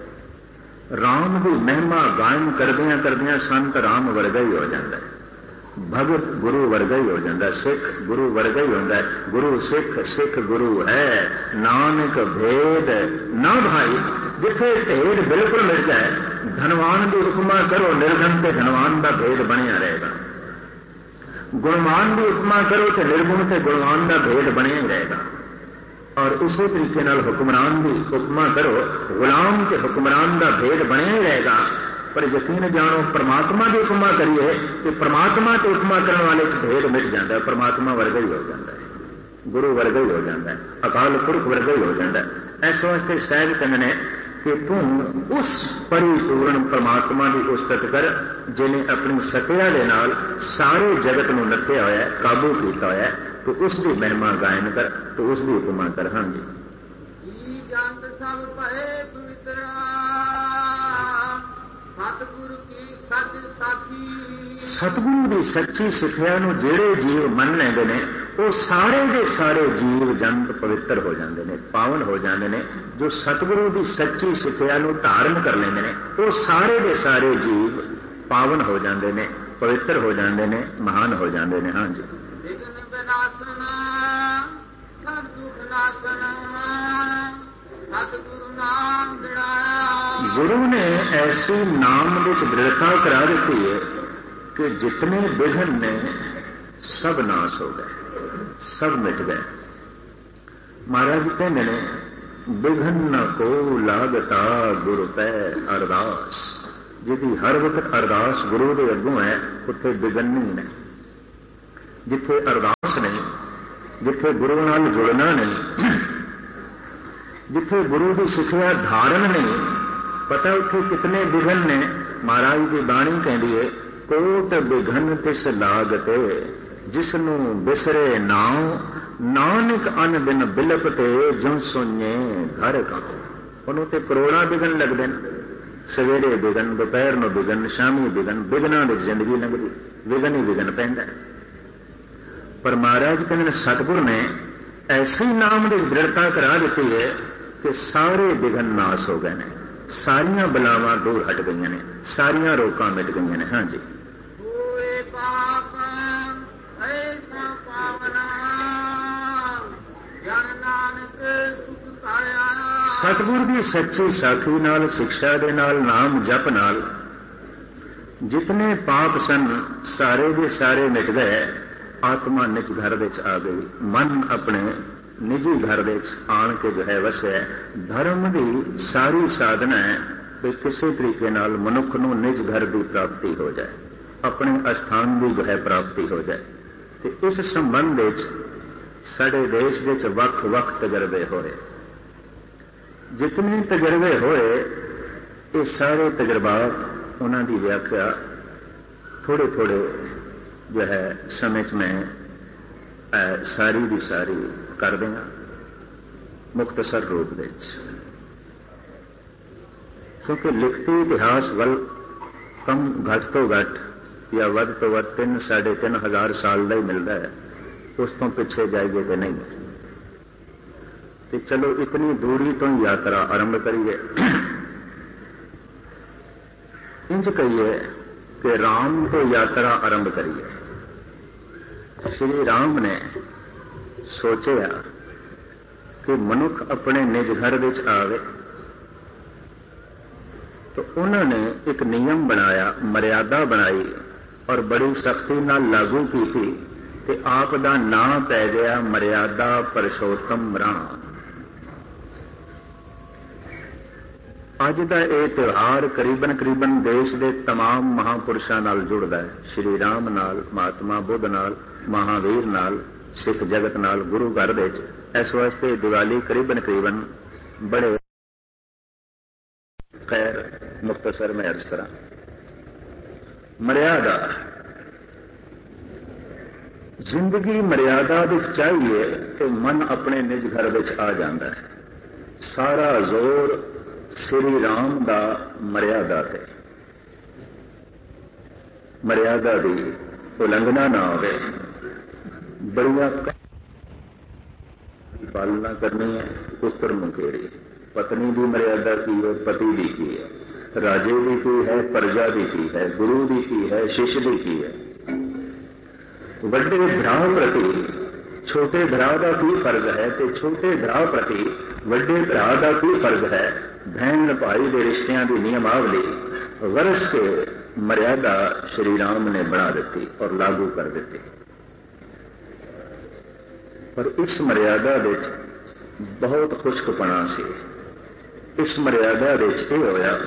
ਰਾਮ ਦੀ ਮਹਿਮਾ ਗਾਇਨ ਕਰਦਿਆਂ ਕਰਦਿਆਂ ਸੰਤ ਰਾਮ ਵਰਗਾ ਹੀ ਹੋ ਜਾਂਦਾ ਹੈ। ਭਗਤ ਗੁਰੂ ਵਰਗਾ ਹੀ ਹੋ ਜਾਂਦਾ, ਸਿੱਖ ਗੁਰੂ ਵਰਗਾ ਹੀ ਹੁੰਦਾ ਹੈ। ਗੁਰੂ ਸਿੱਖ, ਸਿੱਖ ਗੁਰੂ ਹੈ, ਨਾਨਕ ਭੇਦ ਨਾ ਭਾਈ। ਜਿੱਥੇ ਭੇਦ ਬਿਲਕੁਲ ਮਿਲ ਜਾਏ, ਧਨਵਾਨ ਦੀ ਉਪਮਾ ਕਰੋ, ਨਿਰਧਨ ਤੇ ਧਨਵਾਨ ਦਾ ਭੇਦ ਬਣਿਆ ਰਹੇਗਾ। ਗੁਣਵਾਨ ਦੀ ਉਪਮਾ ਕਰੋ ਤੇ ਨਿਰਗੁਣ ਤੇ ਗੁਣਵਾਨ ਦਾ ਭੇਦ ਬਣਿਆ ਹੀ ਰਹੇਗਾ। ਔਰ ਉਸੇ ਤਰੀਕੇ ਨਾਲ ਹੁਕਮਰਾਨ ਦੀ ਉਪਮਾ ਕਰੋ, ਗੁਲਾਮ ਤੇ ਹੁਕਮਰਾਨ ਦਾ ਭੇਦ ਬਣਿਆ ਹੀ ਰਹੇਗਾ। ਪਰ ਯਕੀਨ ਜਾਣੋ, ਪਰਮਾਤਮਾ ਦੀ ਉਪਮਾ ਕਰੀਏ ਤੇ ਪਰਮਾਤਮਾ ਤੇ ਉਪਮਾ ਕਰਨ ਵਾਲੇ ਚ ਭੇਦ ਮਿਟ ਜਾਂਦਾ ਹੈ। ਪਰਮਾਤਮਾ ਵਰਗਾ ਹੀ ਹੋ ਜਾਂਦਾ ਹੈ, ਗੁਰੂ ਵਰਗਾ ਹੀ ਹੋ ਜਾਂਦਾ ਹੈ, ਅਕਾਲ ਪੁਰਖ ਵਰਗਾ ਹੀ ਹੋ ਜਾਂਦਾ ਹੈ। ਇਸ ਵਾਸਤੇ ਸਾਹਿਬ ਕਹਿੰਦੇ ਨੇ ਕਿ ਤੂੰ ਉਸ ਪਰਿਪੂਰਨ ਪਰਮਾਤਮਾ ਦੀ ਉਸਤਤ ਕਰ ਜਿਹਨੇ ਆਪਣੀ ਸਤਿਆ ਦੇ ਨਾਲ ਸਾਰੇ ਜਗਤ ਨੂੰ ਨੱਥਿਆ ਹੋਇਆ, ਕਾਬੂ ਕੀਤਾ ਹੋਇਆ। ਤੂੰ ਉਸ ਦੀ ਮਹਿਮਾ ਗਾਇਨ ਕਰ, ਤੂੰ ਉਸ ਦੀ ਉਪਮਾ ਕਰ। ਹਾਂਜੀ, ਜੀ ਜੰਤ ਸਭ ਭਏ ਪਵਿੱਤਰਾ, ਸਤਿਗੁਰੂ ਕੀ ਸੱਚ ਸਾਖੀ। ਸਤਿਗੁਰੂ ਦੀ ਸੱਚੀ ਸਿੱਖਿਆ ਨੂੰ ਜਿਹੜੇ ਜੀਵ ਮੰਨ ਲੈਂਦੇ ਨੇ ਉਹ ਸਾਰੇ ਦੇ ਸਾਰੇ ਜੀਵ ਜੰਤ ਪਵਿੱਤਰ ਹੋ ਜਾਂਦੇ ਨੇ, ਪਾਵਨ ਹੋ ਜਾਂਦੇ ਨੇ। ਜੋ ਸਤਿਗੁਰੂ ਦੀ ਸੱਚੀ ਸਿੱਖਿਆ ਨੂੰ ਧਾਰਨ ਕਰ ਲੈਂਦੇ ਨੇ ਉਹ ਸਾਰੇ ਦੇ ਸਾਰੇ ਜੀਵ ਪਾਵਨ ਹੋ ਜਾਂਦੇ ਨੇ, ਪਵਿੱਤਰ ਹੋ ਜਾਂਦੇ ਨੇ, ਮਹਾਨ ਹੋ ਜਾਂਦੇ ਨੇ। ਹਾਂਜੀ, ਵਿਘਨ ਵਿਨਾਸ਼ਨ ਸਭ ਦੁਖ ਨਾਸ਼ਨ, ਸਤਿਗੁਰੂ ਨਾਮ ਦਿੜਾਇਆ। ਗੁਰੂ ਨੇ ਐਸੀ ਨਾਮ ਵਿੱਚ ਦ੍ਰਿੜਤਾ ਕਰਾ ਦਿੱਤੀ ਹੈ ਕਿ ਜਿਤਨੇ ਵਿਘਨ ਨੇ ਸਭ ਨਾਸ ਹੋ ਗਏ, ਸਭ ਮਿਟ ਗਏ। ਮਹਾਰਾਜ ਕਹਿੰਦੇ ਨੇ ਵਿਘਨ ਨ ਕੋ ਲਾਗਤਾ ਗੁਰ ਪੈ ਅਰਦਾਸ। ਜਿਹਦੀ ਹਰ ਵਕਤ ਅਰਦਾਸ ਗੁਰੂ ਦੇ ਅੱਗੋਂ ਹੈ ਉੱਥੇ ਵਿਘਨ ਨਹੀਂ ਨੇ। ਜਿੱਥੇ ਅਰਦਾਸ ਨਹੀਂ, ਜਿੱਥੇ ਗੁਰੂ ਨਾਲ ਜੁੜਨਾ ਨਹੀਂ, ਜਿੱਥੇ ਗੁਰੂ ਦੀ ਸਿੱਖਿਆ ਧਾਰਨ ਨਹੀਂ, ਪਤਾ ਉੱਥੇ ਕਿਤਨੇ ਵਿਘਨ ਨੇ। ਮਹਾਰਾਜ ਦੀ ਬਾਣੀ ਕਹਿੰਦੀ ਹੈ ਕੋਟ ਵਿਘਨ ਤਿਸ ਲਾਗਤੇ ਜਿਸ ਨੂੰ ਬਿਸਰੇ ਨਾਉ ਨਾਨਕ ਅਨ ਬਿਨ ਬਿਲਪ ਤੇ ਜੁਨ ਸੁਣੇ ਘਰ ਕਾ। ਉਹਨੂੰ ਤੇ ਕਰੋੜਾਂ ਵਿਘਨ ਲੱਗਦੇ ਨੇ। ਸਵੇਰੇ ਵਿਘਨ, ਦੁਪਹਿਰ ਨੂੰ ਵਿਘਨ, ਸ਼ਾਮੀ ਵਿਘਨ, ਵਿਘਨਾਂ ਦੀ ਜ਼ਿੰਦਗੀ ਲੰਘਦੀ, ਵਿਘਨ ਹੀ ਵਿਘਨ ਪੈਂਦਾ। ਪਰ ਮਹਾਰਾਜ ਕਹਿੰਦੇ ਨੇ ਸਤਿਗੁਰ ਨੇ ਐਸੀ ਨਾਮ ਦੀ ਦ੍ਰਿੜਤਾ ਕਰਾ ਦਿੱਤੀ ਹੈ ਕਿ ਸਾਰੇ ਵਿਘਨ ਨਾਸ ਹੋ ਗਏ ਨੇ, ਸਾਰੀਆਂ ਬਲਾਵਾਂ ਦੂਰ ਹਟ ਗਈਆਂ ਨੇ, ਸਾਰੀਆਂ ਰੋਕਾਂ ਮਿਟ ਗਈਆਂ ਨੇ। ਹਾਂਜੀ, ਹੋਏ ਪਾਪ ਐਸਾ ਪਾਵਨਾ ਜਨ ਨਾਨਕ ਸੁਖ ਪਾਇਆ। ਸਤਿਗੁਰ ਦੀ ਸੱਚੀ ਸਾਖੀ ਨਾਲ, ਸਿੱਖਿਆ ਦੇ ਨਾਲ, ਨਾਮ ਜਪ ਨਾਲ ਜਿਤਨੇ ਪਾਪ ਸਨ ਸਾਰੇ ਦੇ ਸਾਰੇ ਮਿਟ ਗਏ। ਆਤਮਾ ਨਿਜ ਘਰ ਵਿੱਚ ਆ ਗਈ, ਮਨ ਆਪਣੇ ਨਿੱਜੀ ਘਰ ਵਿੱਚ ਆਣ ਕੇ ਜੋ ਹੈ ਵਸਿਆ। ਧਰਮ ਦੀ ਸਾਰੀ ਸਾਧਨਾ ਹੈ ਕਿ ਕਿਸੇ ਤਰੀਕੇ ਨਾਲ ਮਨੁੱਖ ਨੂੰ ਨਿਜ ਘਰ ਦੀ ਪ੍ਰਾਪਤੀ ਹੋ ਜਾਏ, ਆਪਣੇ ਅਸਥਾਨ ਦੀ ਜੋ ਹੈ ਪ੍ਰਾਪਤੀ ਹੋ ਜਾਏ। ਤੇ ਇਸ ਸੰਬੰਧ ਵਿੱਚ ਸਾਡੇ ਦੇਸ਼ ਵਿੱਚ ਵੱਖ-ਵੱਖ ਤਜਰਬੇ ਹੋਏ। ਜਿਤਨੇ ਤਜਰਬੇ ਹੋਏ ਇਹ ਸਾਰੇ ਤਜਰਬਾਤ ਉਹਨਾਂ ਦੀ ਵਿਆਖਿਆ ਥੋੜੇ ਥੋੜੇ ਜੋ ਹੈ ਸਮੇਂ 'ਚ ਮੈਂ ਸਾਰੀ ਦੀ ਸਾਰੀ ਕਰ ਦਿਆਂ ਮੁਖਤਸਰ ਰੂਪ ਵਿੱਚ, ਕਿਉਂਕਿ ਲਿਖਤੀ ਇਤਿਹਾਸ ਵੱਲ ਕਮ ਘੱਟ ਤੋਂ ਘੱਟ ਜਾਂ ਵੱਧ ਤੋਂ ਵੱਧ ਤਿੰਨ ਸਾਢੇ ਤਿੰਨ ਹਜ਼ਾਰ ਸਾਲ ਦਾ ਹੀ ਮਿਲਦਾ ਹੈ। ਉਸ ਤੋਂ ਪਿੱਛੇ ਜਾਈਏ ਤੇ ਨਹੀਂ। ਤੇ ਚਲੋ ਇਤਨੀ ਦੂਰੀ ਤੋਂ ਯਾਤਰਾ ਆਰੰਭ ਕਰੀਏ। ਇੰਜ ਕਹੀਏ ਕਿ ਰਾਮ ਤੋਂ ਯਾਤਰਾ ਆਰੰਭ ਕਰੀਏ। ਸ਼੍ਰੀ ਰਾਮ ਨੇ ਸੋਚਿਆ ਕਿ ਮਨੁੱਖ ਆਪਣੇ ਨਿਜ ਘਰ ਵਿੱਚ ਆਵੇ, ਤਾਂ ਉਹਨਾਂ ਨੇ ਇੱਕ ਨਿਯਮ ਬਣਾਇਆ, ਮਰਿਆਦਾ ਬਣਾਈ ਔਰ ਬੜੀ ਸਖਤੀ ਨਾਲ ਲਾਗੂ ਕੀਤੀ ਤੇ ਆਪ ਦਾ ਨਾਂ ਪੈ ਗਿਆ ਮਰਿਆਦਾ ਪੁਰਸ਼ੋਤਮ ਰਾਮ। ਅੱਜ ਦਾ ਇਹ ਤਿਉਹਾਰ ਕਰੀਬਨ ਕਰੀਬਨ ਦੇਸ਼ ਦੇ तमाम ਮਹਾਂਪੁਰਸ਼ਾਂ ਨਾਲ ਜੁੜਦਾ ਹੈ। ਸ਼੍ਰੀ ਰਾਮ ਨਾਲ, ਮਹਾਤਮਾ ਬੁੱਧ ਨਾਲ, ਮਹਾਵੀਰ ਨਾਲ, ਸਿੱਖ ਜਗਤ ਨਾਲ, ਗੁਰੂ ਘਰ ਵਿੱਚ। ਇਸ ਵਾਸਤੇ ਦੀਵਾਲੀ ਕਰੀਬਨ ਕਰੀਬਨ ਬੜੇ ਖੈਰ ਮੁਖਤਸਰ ਮੈਂ ਅਰਜ਼ ਕਰਾਂ। ਮਰਿਆਦਾ ਜ਼ਿੰਦਗੀ ਮਰਿਆਦਾ ਵਿੱਚ ਚਾਹੀਏ ਤੇ ਮਨ ਆਪਣੇ ਨਿਜ ਘਰ ਵਿੱਚ ਆ ਜਾਂਦਾ ਹੈ। ਸਾਰਾ ਜ਼ੋਰ ਸ਼੍ਰੀ ਰਾਮ ਦਾ ਮਰਿਆਦਾ ਤੇ, ਮਰਿਆਦਾ ਦੀ ਉਲੰਘਣਾ ਨਾ ਹੋਵੇ। ਬੜੀਆਂ ਪਾਲਣਾ ਕਰਨੀ ਹੈ। ਪੁੱਤਰ ਨੂੰ ਕਿਹੜੀ, ਪਤਨੀ ਦੀ ਮਰਿਆਦਾ ਕੀ ਹੈ, ਪਤੀ ਦੀ ਕੀ ਹੈ, ਰਾਜੇ ਦੀ ਕੀ ਹੈ, ਪ੍ਰਜਾ ਦੀ ਕੀ ਹੈ, ਗੁਰੂ ਦੀ ਕੀ ਹੈ, ਸ਼ਿਸ਼ ਦੀ ਕੀ ਹੈ। ਵੱਡੇ ਭਰਾ ਪ੍ਰਤੀ ਛੋਟੇ ਭਰਾ ਦਾ ਕੀ ਫਰਜ਼ ਹੈ ਤੇ ਛੋਟੇ ਭਰਾ ਪ੍ਰਤੀ ਵੱਡੇ ਭਰਾ ਦਾ ਕੀ ਫਰਜ਼ ਹੈ। ਭੈਣ ਭਾਈ ਦੇ ਰਿਸ਼ਤਿਆਂ ਦੀ ਨਿਯਮਾਵਲੀ ਵਰਸ ਕੇ ਮਰਿਆਦਾ ਸ਼੍ਰੀ ਰਾਮ ਨੇ ਬਣਾ ਦਿੱਤੀ ਔਰ ਲਾਗੂ ਕਰ ਦਿੱਤੀ। ਪਰ ਇਸ ਮਰਿਆਦਾ ਵਿੱਚ ਬਹੁਤ ਖੁਸ਼ਕਪਣਾ ਸੀ। ਇਸ ਮਰਿਆਦਾ ਵਿੱਚ ਇਹ ਹੋਇਆ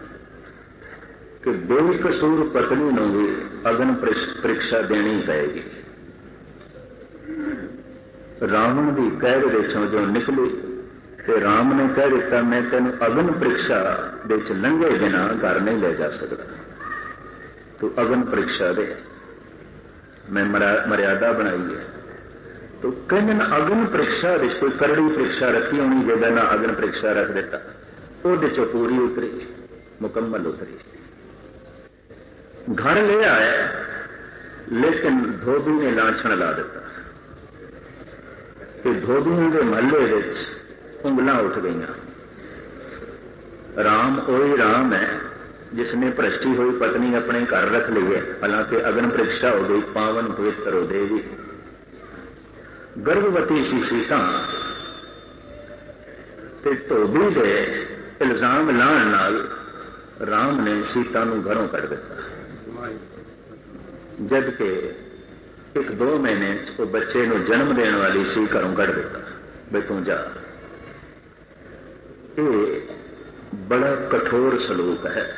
ਕਿ ਬੇਕਸੂਰ ਪਤਨੀ ਨੂੰ ਵੀ ਅਗਨ ਪ੍ਰੀਖਿਆ ਦੇਣੀ ਪਏਗੀ। ਰਾਵਣ ਦੀ ਕੈਦ ਵਿੱਚੋਂ ਜੋ ਨਿਕਲੀ ਤੇ ਰਾਮ ਨੇ ਕਹਿ ਦਿੱਤਾ ਮੈਂ ਤੈਨੂੰ ਅਗਨ ਪ੍ਰੀਖਿਆ ਵਿੱਚ ਲੰਘੇ ਬਿਨਾਂ ਘਰ ਨਹੀਂ ਲੈ ਜਾ ਸਕਦਾ, ਤੂੰ ਅਗਨ ਪ੍ਰੀਖਿਆ ਦੇ। ਮੈਂ ਮਰਿਆਦਾ ਬਣਾਈ ਹੈ। ਤੂੰ ਕਹਿੰਦੇ ਅਗਨ ਪ੍ਰੀਖਿਆ ਵਿੱਚ ਕੋਈ ਕਰੜੀ ਪ੍ਰੀਖਿਆ ਰੱਖੀ ਹੋਣੀ ਜਿਹਦਾ ਨਾ ਅਗਨ ਪ੍ਰੀਖਿਆ ਰੱਖ ਦਿੱਤਾ, ਉਹਦੇ ਚੋਂ ਪੂਰੀ ਉਤਰੀ, ਮੁਕੰਮਲ ਉਤਰੀ। ਘਰ ਲੈ ਆਇਆ ਲੇਕਿਨ ਧੋਬੀ ਨੇ ਲਾਂਛਣ ਲਾ ਦਿੱਤਾ ਤੇ ਧੋਬੀਆਂ ਦੇ ਮਹੱਲੇ ਵਿੱਚ ਉਂਗਲਾਂ ਉੱਠ ਗਈਆਂ। ਰਾਮ ਉਹੀ ਰਾਮ ਹੈ ਜਿਸਨੇ ਭ੍ਰਸ਼ਟੀ ਹੋਈ ਪਤਨੀ ਆਪਣੇ ਘਰ ਰੱਖ ਲਈ ਹੈ, ਹਾਲਾਂਕਿ ਅਗਨ ਪ੍ਰੀਖਿਆ ਹੋ ਗਈ, ਪਾਵਨ ਪਵਿੱਤਰ ਹੋ ਦੇਵੀ। ਗਰਭਵਤੀ ਸੀ ਸੀਤਾ ਤੇ ਧੋਬੀ ਦੇ ਇਲਜ਼ਾਮ ਲਾਉਣ ਨਾਲ ਰਾਮ ਨੇ ਸੀਤਾ ਨੂੰ ਘਰੋਂ ਕੱਢ ਦਿੱਤਾ। ਜਦ ਕਿ ਇੱਕ ਦੋ ਮਹੀਨੇ ਚ ਉਹ ਬੱਚੇ ਨੂੰ ਜਨਮ ਦੇਣ ਵਾਲੀ ਸੀ, ਘਰੋਂ ਕੱਢ ਦਿੱਤਾ ਬਈ ਤੂੰ ਜਾ। ਇਹ ਬੜਾ ਕਠੋਰ ਸਲੂਕ ਹੈ।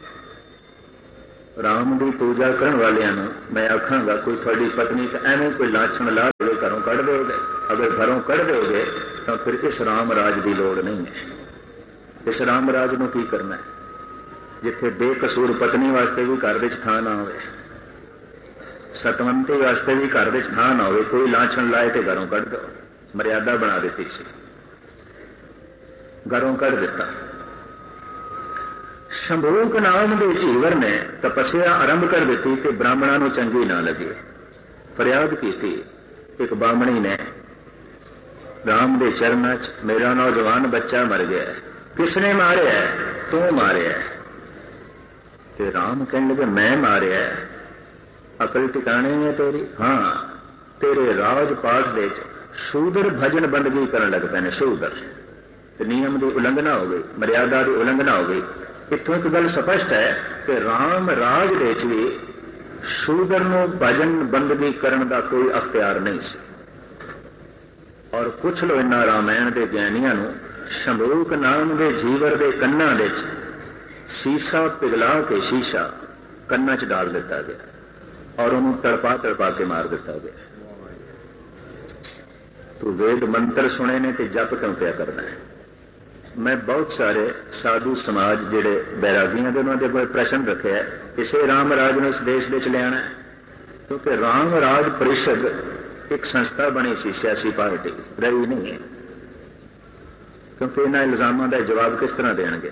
ਰਾਮ ਦੀ ਪੂਜਾ ਕਰਨ ਵਾਲਿਆਂ ਨੂੰ ਮੈਂ ਆਖਾਂਗਾ, ਕੋਈ ਤੁਹਾਡੀ ਪਤਨੀ ਤਾਂ ਐਵੇਂ ਕੋਈ ਲਾਛਣ ਲਾ ਦੇ ਘਰੋਂ ਕੱਢ ਦਿਓਗੇ। ਅਗਰ ਘਰੋਂ ਕੱਢ ਦਿਓਗੇ ਤਾਂ ਫਿਰ ਇਸ ਰਾਮ ਰਾਜ ਦੀ ਲੋੜ ਨਹੀਂ ਹੈ। ਇਸ ਰਾਮ ਰਾਜ ਨੂੰ ਕੀ ਕਰਨਾ ਹੈ, ਜਿੱਥੇ ਬੇਕਸੂਰ ਪਤਨੀ ਵਾਸਤੇ ਵੀ ਘਰ ਵਿੱਚ ਥਾਂ ਨਾ ਹੋਵੇ, ਸਤਵੰਤੀ ਵਾਸਤੇ ਵੀ ਘਰ ਵਿੱਚ ਥਾਂ ਨਾ ਹੋਵੇ, ਕੋਈ ਲਾਛਣ ਲਾਏ ਤੇ ਘਰੋਂ ਕੱਢ ਦਿਓ। ਮਰਿਆਦਾ ਬਣਾ ਦਿੱਤੀ ਸੀ, ਘਰੋਂ ਕੱਢ ਦਿੱਤਾ। ਸ਼ੰਭੂਕ ਨਾਮ ਦੇ ਜੀਵਰ ਨੇ ਤਪੱਸਿਆ ਆਰੰਭ ਕਰ ਦਿੱਤੀ ਤੇ ਬ੍ਰਾਹਮਣਾਂ ਨੂੰ ਚੰਗੀ ਨਾ ਲੱਗੀ। ਫਰਿਆਦ ਕੀਤੀ ਇੱਕ ਬਾਹਮਣੀ ਨੇ ਰਾਮ ਦੇ ਚਰਨਾਂ 'ਚ, ਮੇਰਾ ਨੌਜਵਾਨ ਬੱਚਾ ਮਰ ਗਿਆ, ਕਿਸਨੇ ਮਾਰਿਆ? ਤੂੰ ਮਾਰਿਆ। ਤੇ ਰਾਮ ਕਹਿਣ ਲੱਗੇ ਮੈਂ ਮਾਰਿਆ? ਅਕਲ ਟਿਕਾਣੇ ਹੈ ਤੇਰੀ? ਹਾਂ, ਤੇਰੇ ਰਾਜ ਪਾਠ ਦੇ 'ਚ ਸ਼ੂਦਰ ਭਜਨ ਬੰਦਗੀ ਕਰਨ ਲੱਗ ਪਏ ਨੇ। ਸ਼ੂਦਰ ਤੇ ਨਿਯਮ ਦੀ ਉਲੰਘਣਾ ਹੋ ਗਈ, ਮਰਿਆਦਾ ਦੀ ਉਲੰਘਣਾ ਹੋ ਗਈ। ਇੱਥੋਂ ਇੱਕ ਗੱਲ ਸਪਸ਼ਟ ਹੈ ਕਿ ਰਾਮ ਰਾਜ ਦੇ 'ਚ ਵੀ ਸ਼ੂਦਰ ਨੂੰ ਭਜਨ ਬੰਦਗੀ ਕਰਨ ਦਾ ਕੋਈ ਅਖਤਿਆਰ ਨਹੀਂ ਸੀ। ਔਰ ਪੁੱਛ ਲਓ ਇਹਨਾਂ ਰਾਮਾਇਣ ਦੇ ਗਿਆਨੀਆਂ ਨੂੰ, ਸ਼ੰਭੂਕ ਨਾਮ ਦੇ ਜੀਵਰ ਦੇ ਕੰਨਾਂ ਦੇ 'ਚ ਸੀਸਾ ਪਿਘਲਾ ਕੇ ਸ਼ੀਸ਼ਾ ਕੰਨਾਂ 'ਚ ਡਾਲ ਦਿੱਤਾ ਗਿਆ ਔਰ ਉਹਨੂੰ ਤੜਪਾ ਤੜਪਾ ਕੇ ਮਾਰ ਦਿੱਤਾ ਗਿਆ। ਤੂੰ ਵੇਦ ਮੰਤਰ ਸੁਣੇ ਨੇ ਤੇ ਜਪ ਕਿਉਂ ਪਿਆ ਕਰਨਾ ਹੈ? ਮੈਂ ਬਹੁਤ ਸਾਰੇ ਸਾਧੂ ਸਮਾਜ ਜਿਹੜੇ ਬੈਰਾਗੀਆਂ ਦੇ, ਉਹਨਾਂ ਦੇ ਕੋਈ ਪ੍ਰਸ਼ਨ ਰੱਖਿਆ, ਇਸੇ ਰਾਮ ਰਾਜ ਨੂੰ ਇਸ ਦੇਸ਼ ਵਿੱਚ ਲਿਆਣਾ, ਕਿਉਂਕਿ ਰਾਮ ਰਾਜ ਪਰਿਸ਼ਦ ਇੱਕ ਸੰਸਥਾ ਬਣੀ ਸੀ, ਸਿਆਸੀ ਪਾਰਟੀ ਰਹੀ ਨਹੀਂ ਹੈ। ਕਿਉਂਕਿ ਇਹਨਾਂ ਇਲਜ਼ਾਮਾਂ ਦਾ ਜਵਾਬ ਕਿਸ ਤਰ੍ਹਾਂ ਦੇਣਗੇ?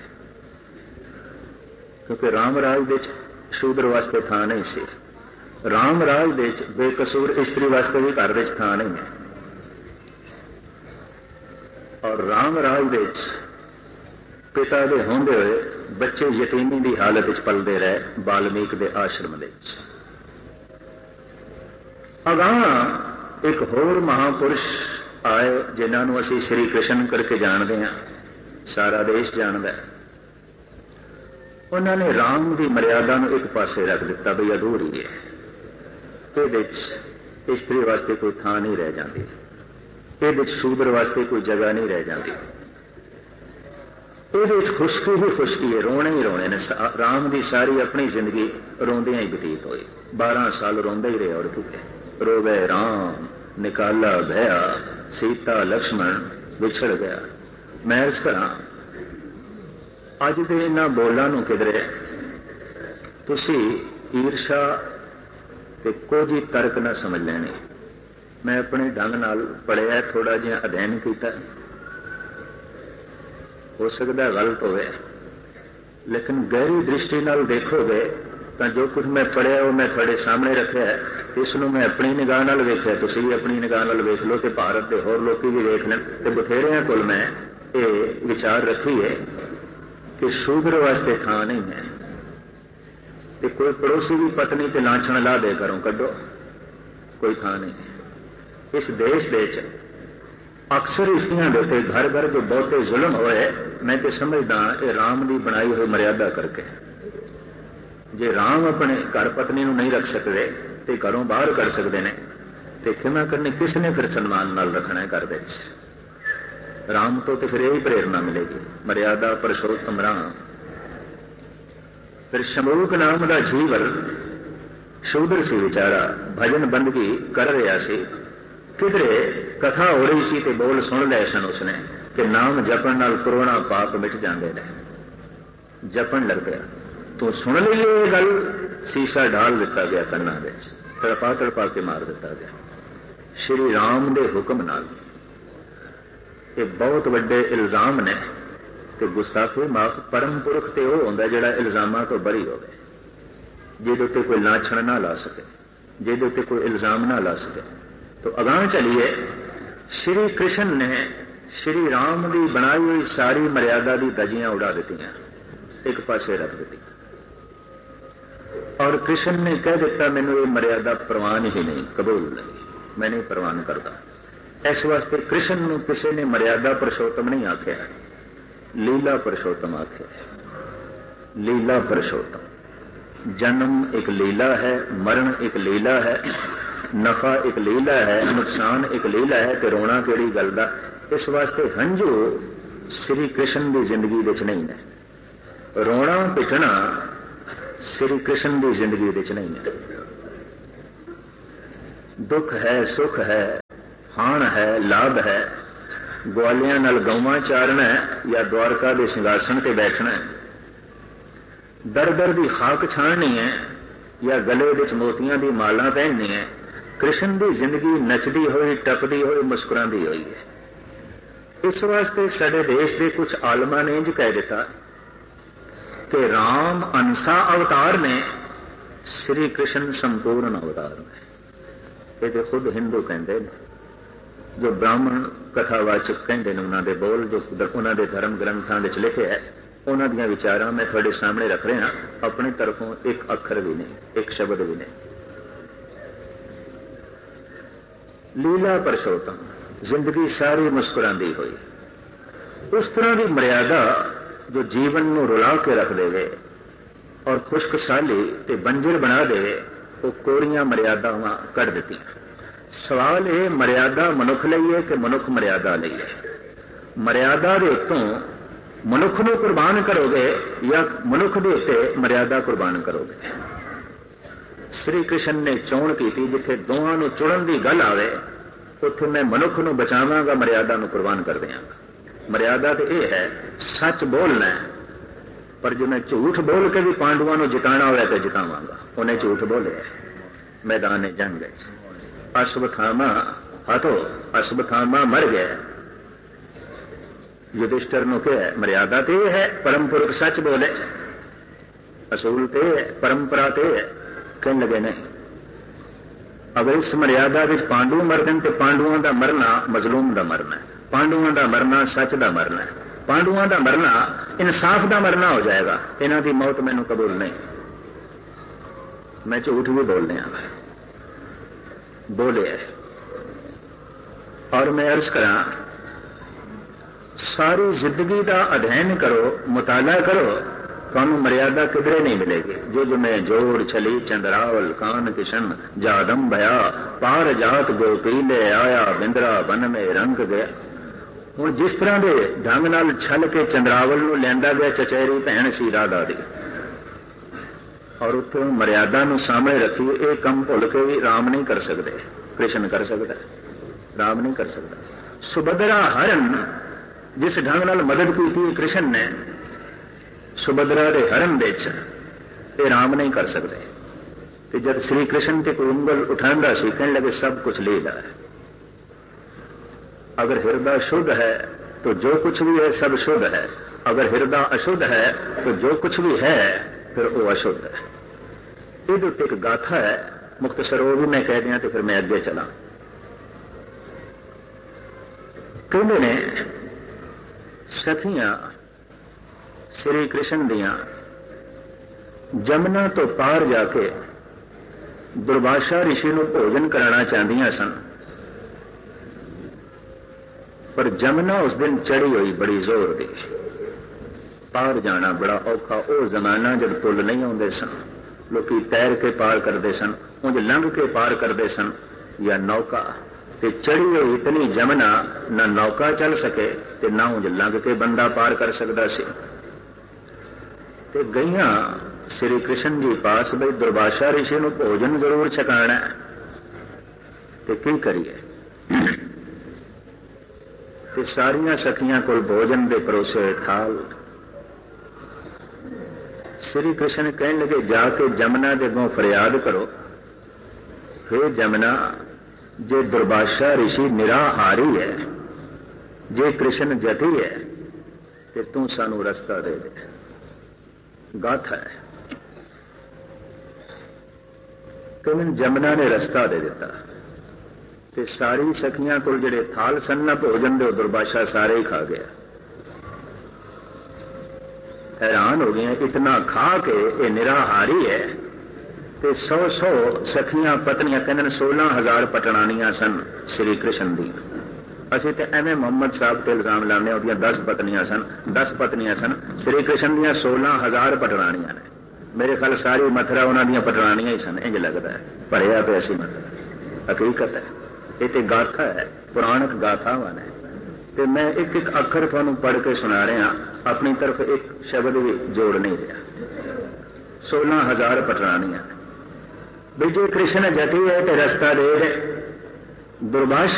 ਕਿਉਂਕਿ ਰਾਮ ਰਾਜ ਦੇ ਵਿੱਚ ਸ਼ੂਦਰ ਵਾਸਤੇ ਥਾਂ ਨਹੀਂ ਸੀ। ਰਾਮ ਰਾਜ ਦੇ ਵਿੱਚ ਬੇਕਸੂਰ ਇਸਤਰੀ ਵਾਸਤੇ ਵੀ ਘਰ ਵਿੱਚ ਥਾਂ ਨਹੀਂ ਹੈ। ਔਰ ਰਾਮ ਰਾਜ ਦੇ ਵਿੱਚ ਪਿਤਾ ਦੇ ਹੁੰਦੇ ਹੋਏ ਬੱਚੇ ਯਤੀਮੀ ਦੀ ਹਾਲਤ ਵਿੱਚ ਪਲਦੇ ਰਹੇ ਬਾਲਮੀਕ ਦੇ ਆਸ਼ਰਮ ਦੇ ਵਿੱਚ। ਅਗਾਂਹ ਇੱਕ ਹੋਰ ਮਹਾਪੁਰਸ਼ ਆਏ ਜਿਨ੍ਹਾਂ ਨੂੰ ਅਸੀਂ ਸ਼੍ਰੀ ਕ੍ਰਿਸ਼ਨ ਕਰਕੇ ਜਾਣਦੇ ਹਾਂ, ਸਾਰਾ ਦੇਸ਼ ਜਾਣਦਾ। ਉਹਨਾਂ ਨੇ ਰਾਮ ਦੀ ਮਰਿਆਦਾ ਨੂੰ ਇੱਕ ਪਾਸੇ ਰੱਖ ਦਿੱਤਾ ਬਈ ਅਧੂਰੀ ਹੈ, ਇਹਦੇ ਵਿੱਚ ਇਸਤਰੀ ਵਾਸਤੇ ਕੋਈ ਥਾਂ ਨਹੀਂ ਰਹਿ ਜਾਂਦੀ, ਇਹਦੇ ਵਿੱਚ ਸ਼ੂਦਰ ਵਾਸਤੇ ਕੋਈ ਜਗ੍ਹਾ ਨਹੀਂ ਰਹਿ ਜਾਂਦੀ, ਇਹਦੇ ਵਿੱਚ ਖੁਸ਼ਕੀ ਹੀ ਖੁਸ਼ਕੀ ਹੈ, ਰੋਣੇ ਹੀ ਰੋਣੇ ਨੇ। ਰਾਮ ਦੀ ਸਾਰੀ ਆਪਣੀ ਜ਼ਿੰਦਗੀ ਰੋਂਦਿਆਂ ਹੀ ਬਤੀਤ ਹੋਈ। ਬਾਰਾਂ ਸਾਲ ਰੋਂਦੇ ਹੀ ਰਹੇ। ਔਰ ਕਿਤੇ ਰੋਵੇ ਰਾਮ ਨਿਕਾਲਾ ਭਇਆ, ਸੀਤਾ ਲਕਸ਼ਮਣ ਵਿਛੜ ਗਿਆ। ਮੈਂ ਇਸ ਕਰਾਂ ਅੱਜ ਦੇ ਇਹਨਾਂ ਬੋਲਾਂ ਨੂੰ ਕਿਧਰੇ ਤੁਸੀਂ ਈਰਸ਼ਾ ਤੇ ਕੋਝੀ ਤਰਕ ਨਾ ਸਮਝ ਲੈਣੇ। ਮੈਂ ਆਪਣੇ ਢੰਗ ਨਾਲ ਪੜ੍ਹਿਆ, ਥੋੜਾ ਜਿਹਾ ਅਧਿਐਨ ਕੀਤਾ, ਹੋ ਸਕਦਾ ਗਲਤ ਹੋਵੇ, ਲੇਕਿਨ ਗਹਿਰੀ ਦ੍ਰਿਸ਼ਟੀ ਨਾਲ ਦੇਖੋਗੇ ਤਾਂ ਜੋ ਕੁਝ ਮੈਂ ਪੜ੍ਹਿਆ ਉਹ ਮੈਂ ਤੁਹਾਡੇ ਸਾਹਮਣੇ ਰੱਖਿਆ। ਇਸ ਨੂੰ ਮੈਂ ਆਪਣੀ ਨਿਗਾਹ ਨਾਲ ਵੇਖਿਆ, ਤੁਸੀਂ ਵੀ ਆਪਣੀ ਨਿਗਾਹ ਨਾਲ ਵੇਖ ਲਓ ਤੇ ਭਾਰਤ ਦੇ ਹੋਰ ਲੋਕੀ ਵੀ ਵੇਖ ਲੈਣ। ਤੇ ਬਥੇਰਿਆਂ ਕੋਲ ਮੈਂ ਇਹ ਵਿਚਾਰ ਰੱਖੀ ਹੈ ਕਿ ਸ਼ੂਦਰ ਵਾਸਤੇ ਥਾਂ ਨਹੀਂ ਹੈ। ਤੇ ਕੋਈ ਪੜੋਸੀ ਵੀ ਪਤਨੀ ਤੇ ਲਾਂਛਣ ਲਾ ਦੇ ਘਰੋਂ ਕੱਢੋ, ਕੋਈ ਥਾਂ ਨਹੀਂ। ਇਸ ਦੇਸ਼ ਦੇ ਵਿੱਚ ਅਕਸਰ ਇਸਤਰੀਆਂ ਦੇ ਉੱਤੇ ਘਰ ਘਰ ਜੋ ਬਹੁਤੇ ਜ਼ੁਲਮ ਹੋਏ, ਮੈਂ ਤੇ ਸਮਝਦਾ ਇਹ ਰਾਮ ਦੀ ਬਣਾਈ ਹੋਈ ਮਰਿਆਦਾ ਕਰਕੇ। ਜੇ ਰਾਮ ਆਪਣੇ ਘਰ ਪਤਨੀ ਨੂੰ ਨਹੀਂ ਰੱਖ ਸਕਦੇ ਤੇ ਘਰੋਂ ਬਾਹਰ ਕਰ ਸਕਦੇ ਨੇ, ਤੇ ਖਿਮਾ ਕਰਨੀ ਕਿਸ ਨੇ ਫਿਰ ਸਨਮਾਨ ਨਾਲ ਰੱਖਣਾ ਘਰ ਦੇ ਵਿੱਚ? ਰਾਮ ਤੋਂ ਤੇ ਫਿਰ ਇਹੀ ਪ੍ਰੇਰਨਾ ਮਿਲੇਗੀ, ਮਰਿਆਦਾ ਪੁਰਸ਼ੋਤਮ ਰਾਮ। ਫਿਰ ਸ਼ੰਭੂਕ ਨਾਮ ਦਾ ਜੀਵਰ ਸ਼ੂਦਰ ਸੀ ਵਿਚਾਰਾ, ਭਜਨ ਬੰਦਗੀ ਕਰ ਰਿਹਾ ਸੀ। ਕਿਧਰੇ ਕਥਾ ਹੋ ਰਹੀ ਸੀ ਤੇ ਬੋਲ ਸੁਣ ਲਏ ਸਨ ਉਸਨੇ ਕਿ ਨਾਮ ਜਪਣ ਨਾਲ ਕਰੋੜਾਂ ਪਾਪ ਮਿਟ ਜਾਂਦੇ ਨੇ। ਜਪਣ ਲੱਗ ਪਿਆ, ਤੂੰ ਸੁਣ ਲਈ ਇਹ ਗੱਲ, ਸੀਸਾ ਢਾਲ ਦਿੱਤਾ ਗਿਆ ਕੰਨਾਂ ਵਿੱਚ, ਤੜਪਾ ਤੜਪਾ ਕੇ ਮਾਰ ਦਿੱਤਾ ਗਿਆ ਸ਼੍ਰੀ ਰਾਮ ਦੇ ਹੁਕਮ ਨਾਲ। ਇਹ ਬਹੁਤ ਵੱਡੇ ਇਲਜ਼ਾਮ ਨੇ ਤੇ ਗੁਸਤਾਖੀ ਮਾਫ। ਪਰਮ ਪੁਰਖ ਤੇ ਉਹ ਹੁੰਦਾ ਜਿਹੜਾ ਇਲਜ਼ਾਮਾਂ ਤੋਂ ਬਰੀ ਹੋਵੇ, ਜਿਹਦੇ ਉੱਤੇ ਕੋਈ ਲਾਛਣ ਨਾ ਲਾ ਸਕੇ, ਜਿਹਦੇ ਉੱਤੇ ਕੋਈ ਇਲਜ਼ਾਮ ਨਾ ਲਾ ਸਕੇ। तो अगां चलिए, श्री कृष्ण ने श्री राम की बनाई हुई सारी मर्यादा की दजियां उड़ा दी, एक पासे रख दी, और कृष्ण ने कह दिता मैनू ये मर्यादा प्रवान ही नहीं, कबूल नहीं, मैं नहीं प्रवान करता। इस वास्ते कृष्ण नूं किसी ने मर्यादा पुरुषोत्तम नहीं आख्या, लीला पुरुषोत्तम आखे। लीला पुरुषोत्तम, जन्म एक लीला है, मरण एक लीला है, नफा एक लीला है, नुकसान एक लीला है, ते रोना केड़ी गल दा। इस वास्ते हंझू श्री कृष्ण की जिंदगी विच नहीं है, रोना पिटना श्री कृष्ण की जिंदगी विच नहीं है। दुख है, सुख है, हान है, लाभ है, ग्वालियां नाल गौवां चारना है या द्वारका के सिंघासन ते बैठना है, दर दर की खाक छाणनी है या गले विच मोतियां दी माला पहननी है। कृष्ण की जिंदगी नचदी हुई, टपदी हुई, मुस्कुराती हुई है। इस वास्ते साडे देश के कुछ आलमा ने इंज कह दिता कि राम अंसा अवतार ने, श्री कृष्ण संपूर्ण अवतार ने। ये खुद हिंदू कहते हैं, जो ब्राह्मण कथावाचक कहते हैं, उन्होंने बोल जो उन्होंने धर्म ग्रंथों में लिखे है, उन्होंने विचारां मैं थोड़े सामने रख रहा, अपनी तरफों एक अखर भी नहीं, एक शब्द भी नहीं। लीला पुरुषोत्तम, जिंदगी सारी मुस्कुराती हुई, उस तरह की मर्यादा जो जीवन को रुला के रख देवे और खुश्क साली ते बंजर बना देवे, वो कोरियां मर्यादावां कढ़ दित्ती। सवाल ये मर्यादा मनुख लई है कि मनुख मर्यादा लई है? मर्यादा के उत्तों मनुख को कुर्बान करोगे या मनुख के उत्ते मर्यादा कुर्बान करोगे? श्री कृष्ण ने चोण की थी, जिथे दोहां नूं चुड़न की गल आवे उत्थे मैं मनुख को बचावांगा, मर्यादा को कुर्बान कर देंगा। मर्यादा तो यह है सच बोलना है, पर जो मैं झूठ बोल के भी पांडवों को जिताना हो तो जितावांगा। उन्हें झूठ बोले मैदान जंग, अश्वत्थामा हतो, अश्वत्थामा मर गया। युधिष्ठिर ने कहा मर्यादा तो यह है, परम पुरख सच बोले, असूल तो है, परंपरा तो है। कहने लगे नहीं, अगर इस मर्यादा विच पांडु मरदन तो पांडवों का मरना मजलूम का मरना है, पांडवों का मरना सच का मरना है, पांडवों का मरना इंसाफ का मरना हो जाएगा। इन्हां दी मौत मैनूं कबूल नहीं, मैं झूठ भी बोल रहा बोले। और मैं अर्ज करा, सारी जिंदगी का अध्ययन करो, मुताला करो, तुहानू मर्यादा किधरे नहीं मिलेगी। जो जो मैं जोड़ छली चंद्रावल कान किशन जादम भया, पार जात गोपीले आया बिंदरा बन में रंग गया। हुण जिस तरह के ढंग नाल छल के चंद्रावल नूं लियांदा गया, चचेरी भैण सी राधा दी, और उत्थों मर्यादा नूं सामने रखी। ये कम भुल के भी राम नहीं कर सकते, कृष्ण कर सकता, राम नहीं कर सकता। सुभद्रा हरण जिस ढंग नाल मदद की कृष्ण ने सुभद्रा के हरण विच, ये राम नहीं कर सकते। तो जब श्री कृष्ण ते कोई उंगल उठांदा सी, कहने लगे सब कुछ लीला है। अगर हृदय शुद्ध है तो जो कुछ भी है सब शुद्ध है, अगर हृदय अशुद्ध है तो जो कुछ भी है फिर वो अशुद्ध है। ये एक गाथा है, मुख्तसर वो भी मैं कह दिया तो फिर मैं अगे चला। कहते ने सखियां श्री कृष्ण दियां जमुना तो पार जाके दुर्वासा ऋषि को भोजन कराना चाहदियां सन, पर जमुना उस दिन चढ़ी हुई बड़ी जोर दी। पार जाना बड़ा औखा। वो जमाना जब पुल नहीं आते सन, लोग तैर के पार करते सन, उंज लंघ के पार करते सन या नौका। ते चढ़ी हुई इतनी जमुना, न नौका चल सके ते ना उंज लंघ के बंदा पार कर सकता सी। ते गईयां श्री कृष्ण जी पास, बई दुर्वासा ऋषि को भोजन जरूर छकाना है, ते की करिए? ते सारियां सखियां कोल भोजन दे परोसे थाल। श्री कृष्ण कहने लगे जाके जमुना के अगों फरियाद करो, हे जमुना, जे दुर्वासा ऋषि निराहारी है, जे कृष्ण जति है, ते तू सानू रस्ता दे दे। गाथा है कि मैं जमुना ने रस्ता दे दिता, ते सारी सखियां को जिहड़े थाल सन ना भोजन दे, दुर्वासा सारे ही खा गया। हैरान हो गए, इतना खा के ये निराहारी है। ते सौ सौ सखियां पत्नियां कहने सोलह हजार पटनानियां सन श्री कृष्ण दी। ਅਸੀਂ ਤੇ ਐਵੇਂ ਮੁਹੰਮਦ ਸਾਹਿਬ ਤੇ ਇਲਜ਼ਾਮ ਲਾਉਂਦੇ ਉਹਦੀਆਂ ਦਸ ਪਤਨੀਆਂ ਸਨ ਦਸ ਪਤਨੀਆਂ ਸਨ ਸ੍ਰੀ ਕ੍ਰਿਸ਼ਨ ਦੀਆਂ ਸੋਲਾਂ ਹਜ਼ਾਰ ਪਟਰਾਣੀਆਂ ਨੇ ਮੇਰੇ ਖਿਆਲ ਸਾਰੀ ਮਥੁਰਾ ਉਹਨਾਂ ਦੀਆਂ ਪਟਰਾਣੀਆਂ ਹੀ ਸਨ ਇੰਜ ਲੱਗਦਾ ਹੈ ਭਰਿਆ ਪਿਆ ਸੀ ਮਥੁਰਾ ਹਕੀਕਤ ਹੈ ਇਹ ਤੇ ਗਾਥਾ ਹੈ ਪੁਰਾਣਕ ਗਾਥਾਵਾਂ ਨੇ ਤੇ ਮੈਂ ਇੱਕ ਇੱਕ ਅੱਖਰ ਤੁਹਾਨੂੰ ਪੜ੍ਹ ਕੇ ਸੁਣਾ ਰਿਹਾ ਆਪਣੀ ਤਰਫ ਇੱਕ ਸ਼ਬਦ ਵੀ ਜੋੜ ਨਹੀਂ ਰਿਹਾ ਸੋਲਾਂ ਹਜ਼ਾਰ ਪਟਰਾਣੀਆਂ ਵੀ ਜੇ ਕ੍ਰਿਸ਼ਨ ਜਤੀ ਹੈ ਤੇ ਰਸਤਾ ਦੇ ਦੁਰਭਾਸ਼ਾ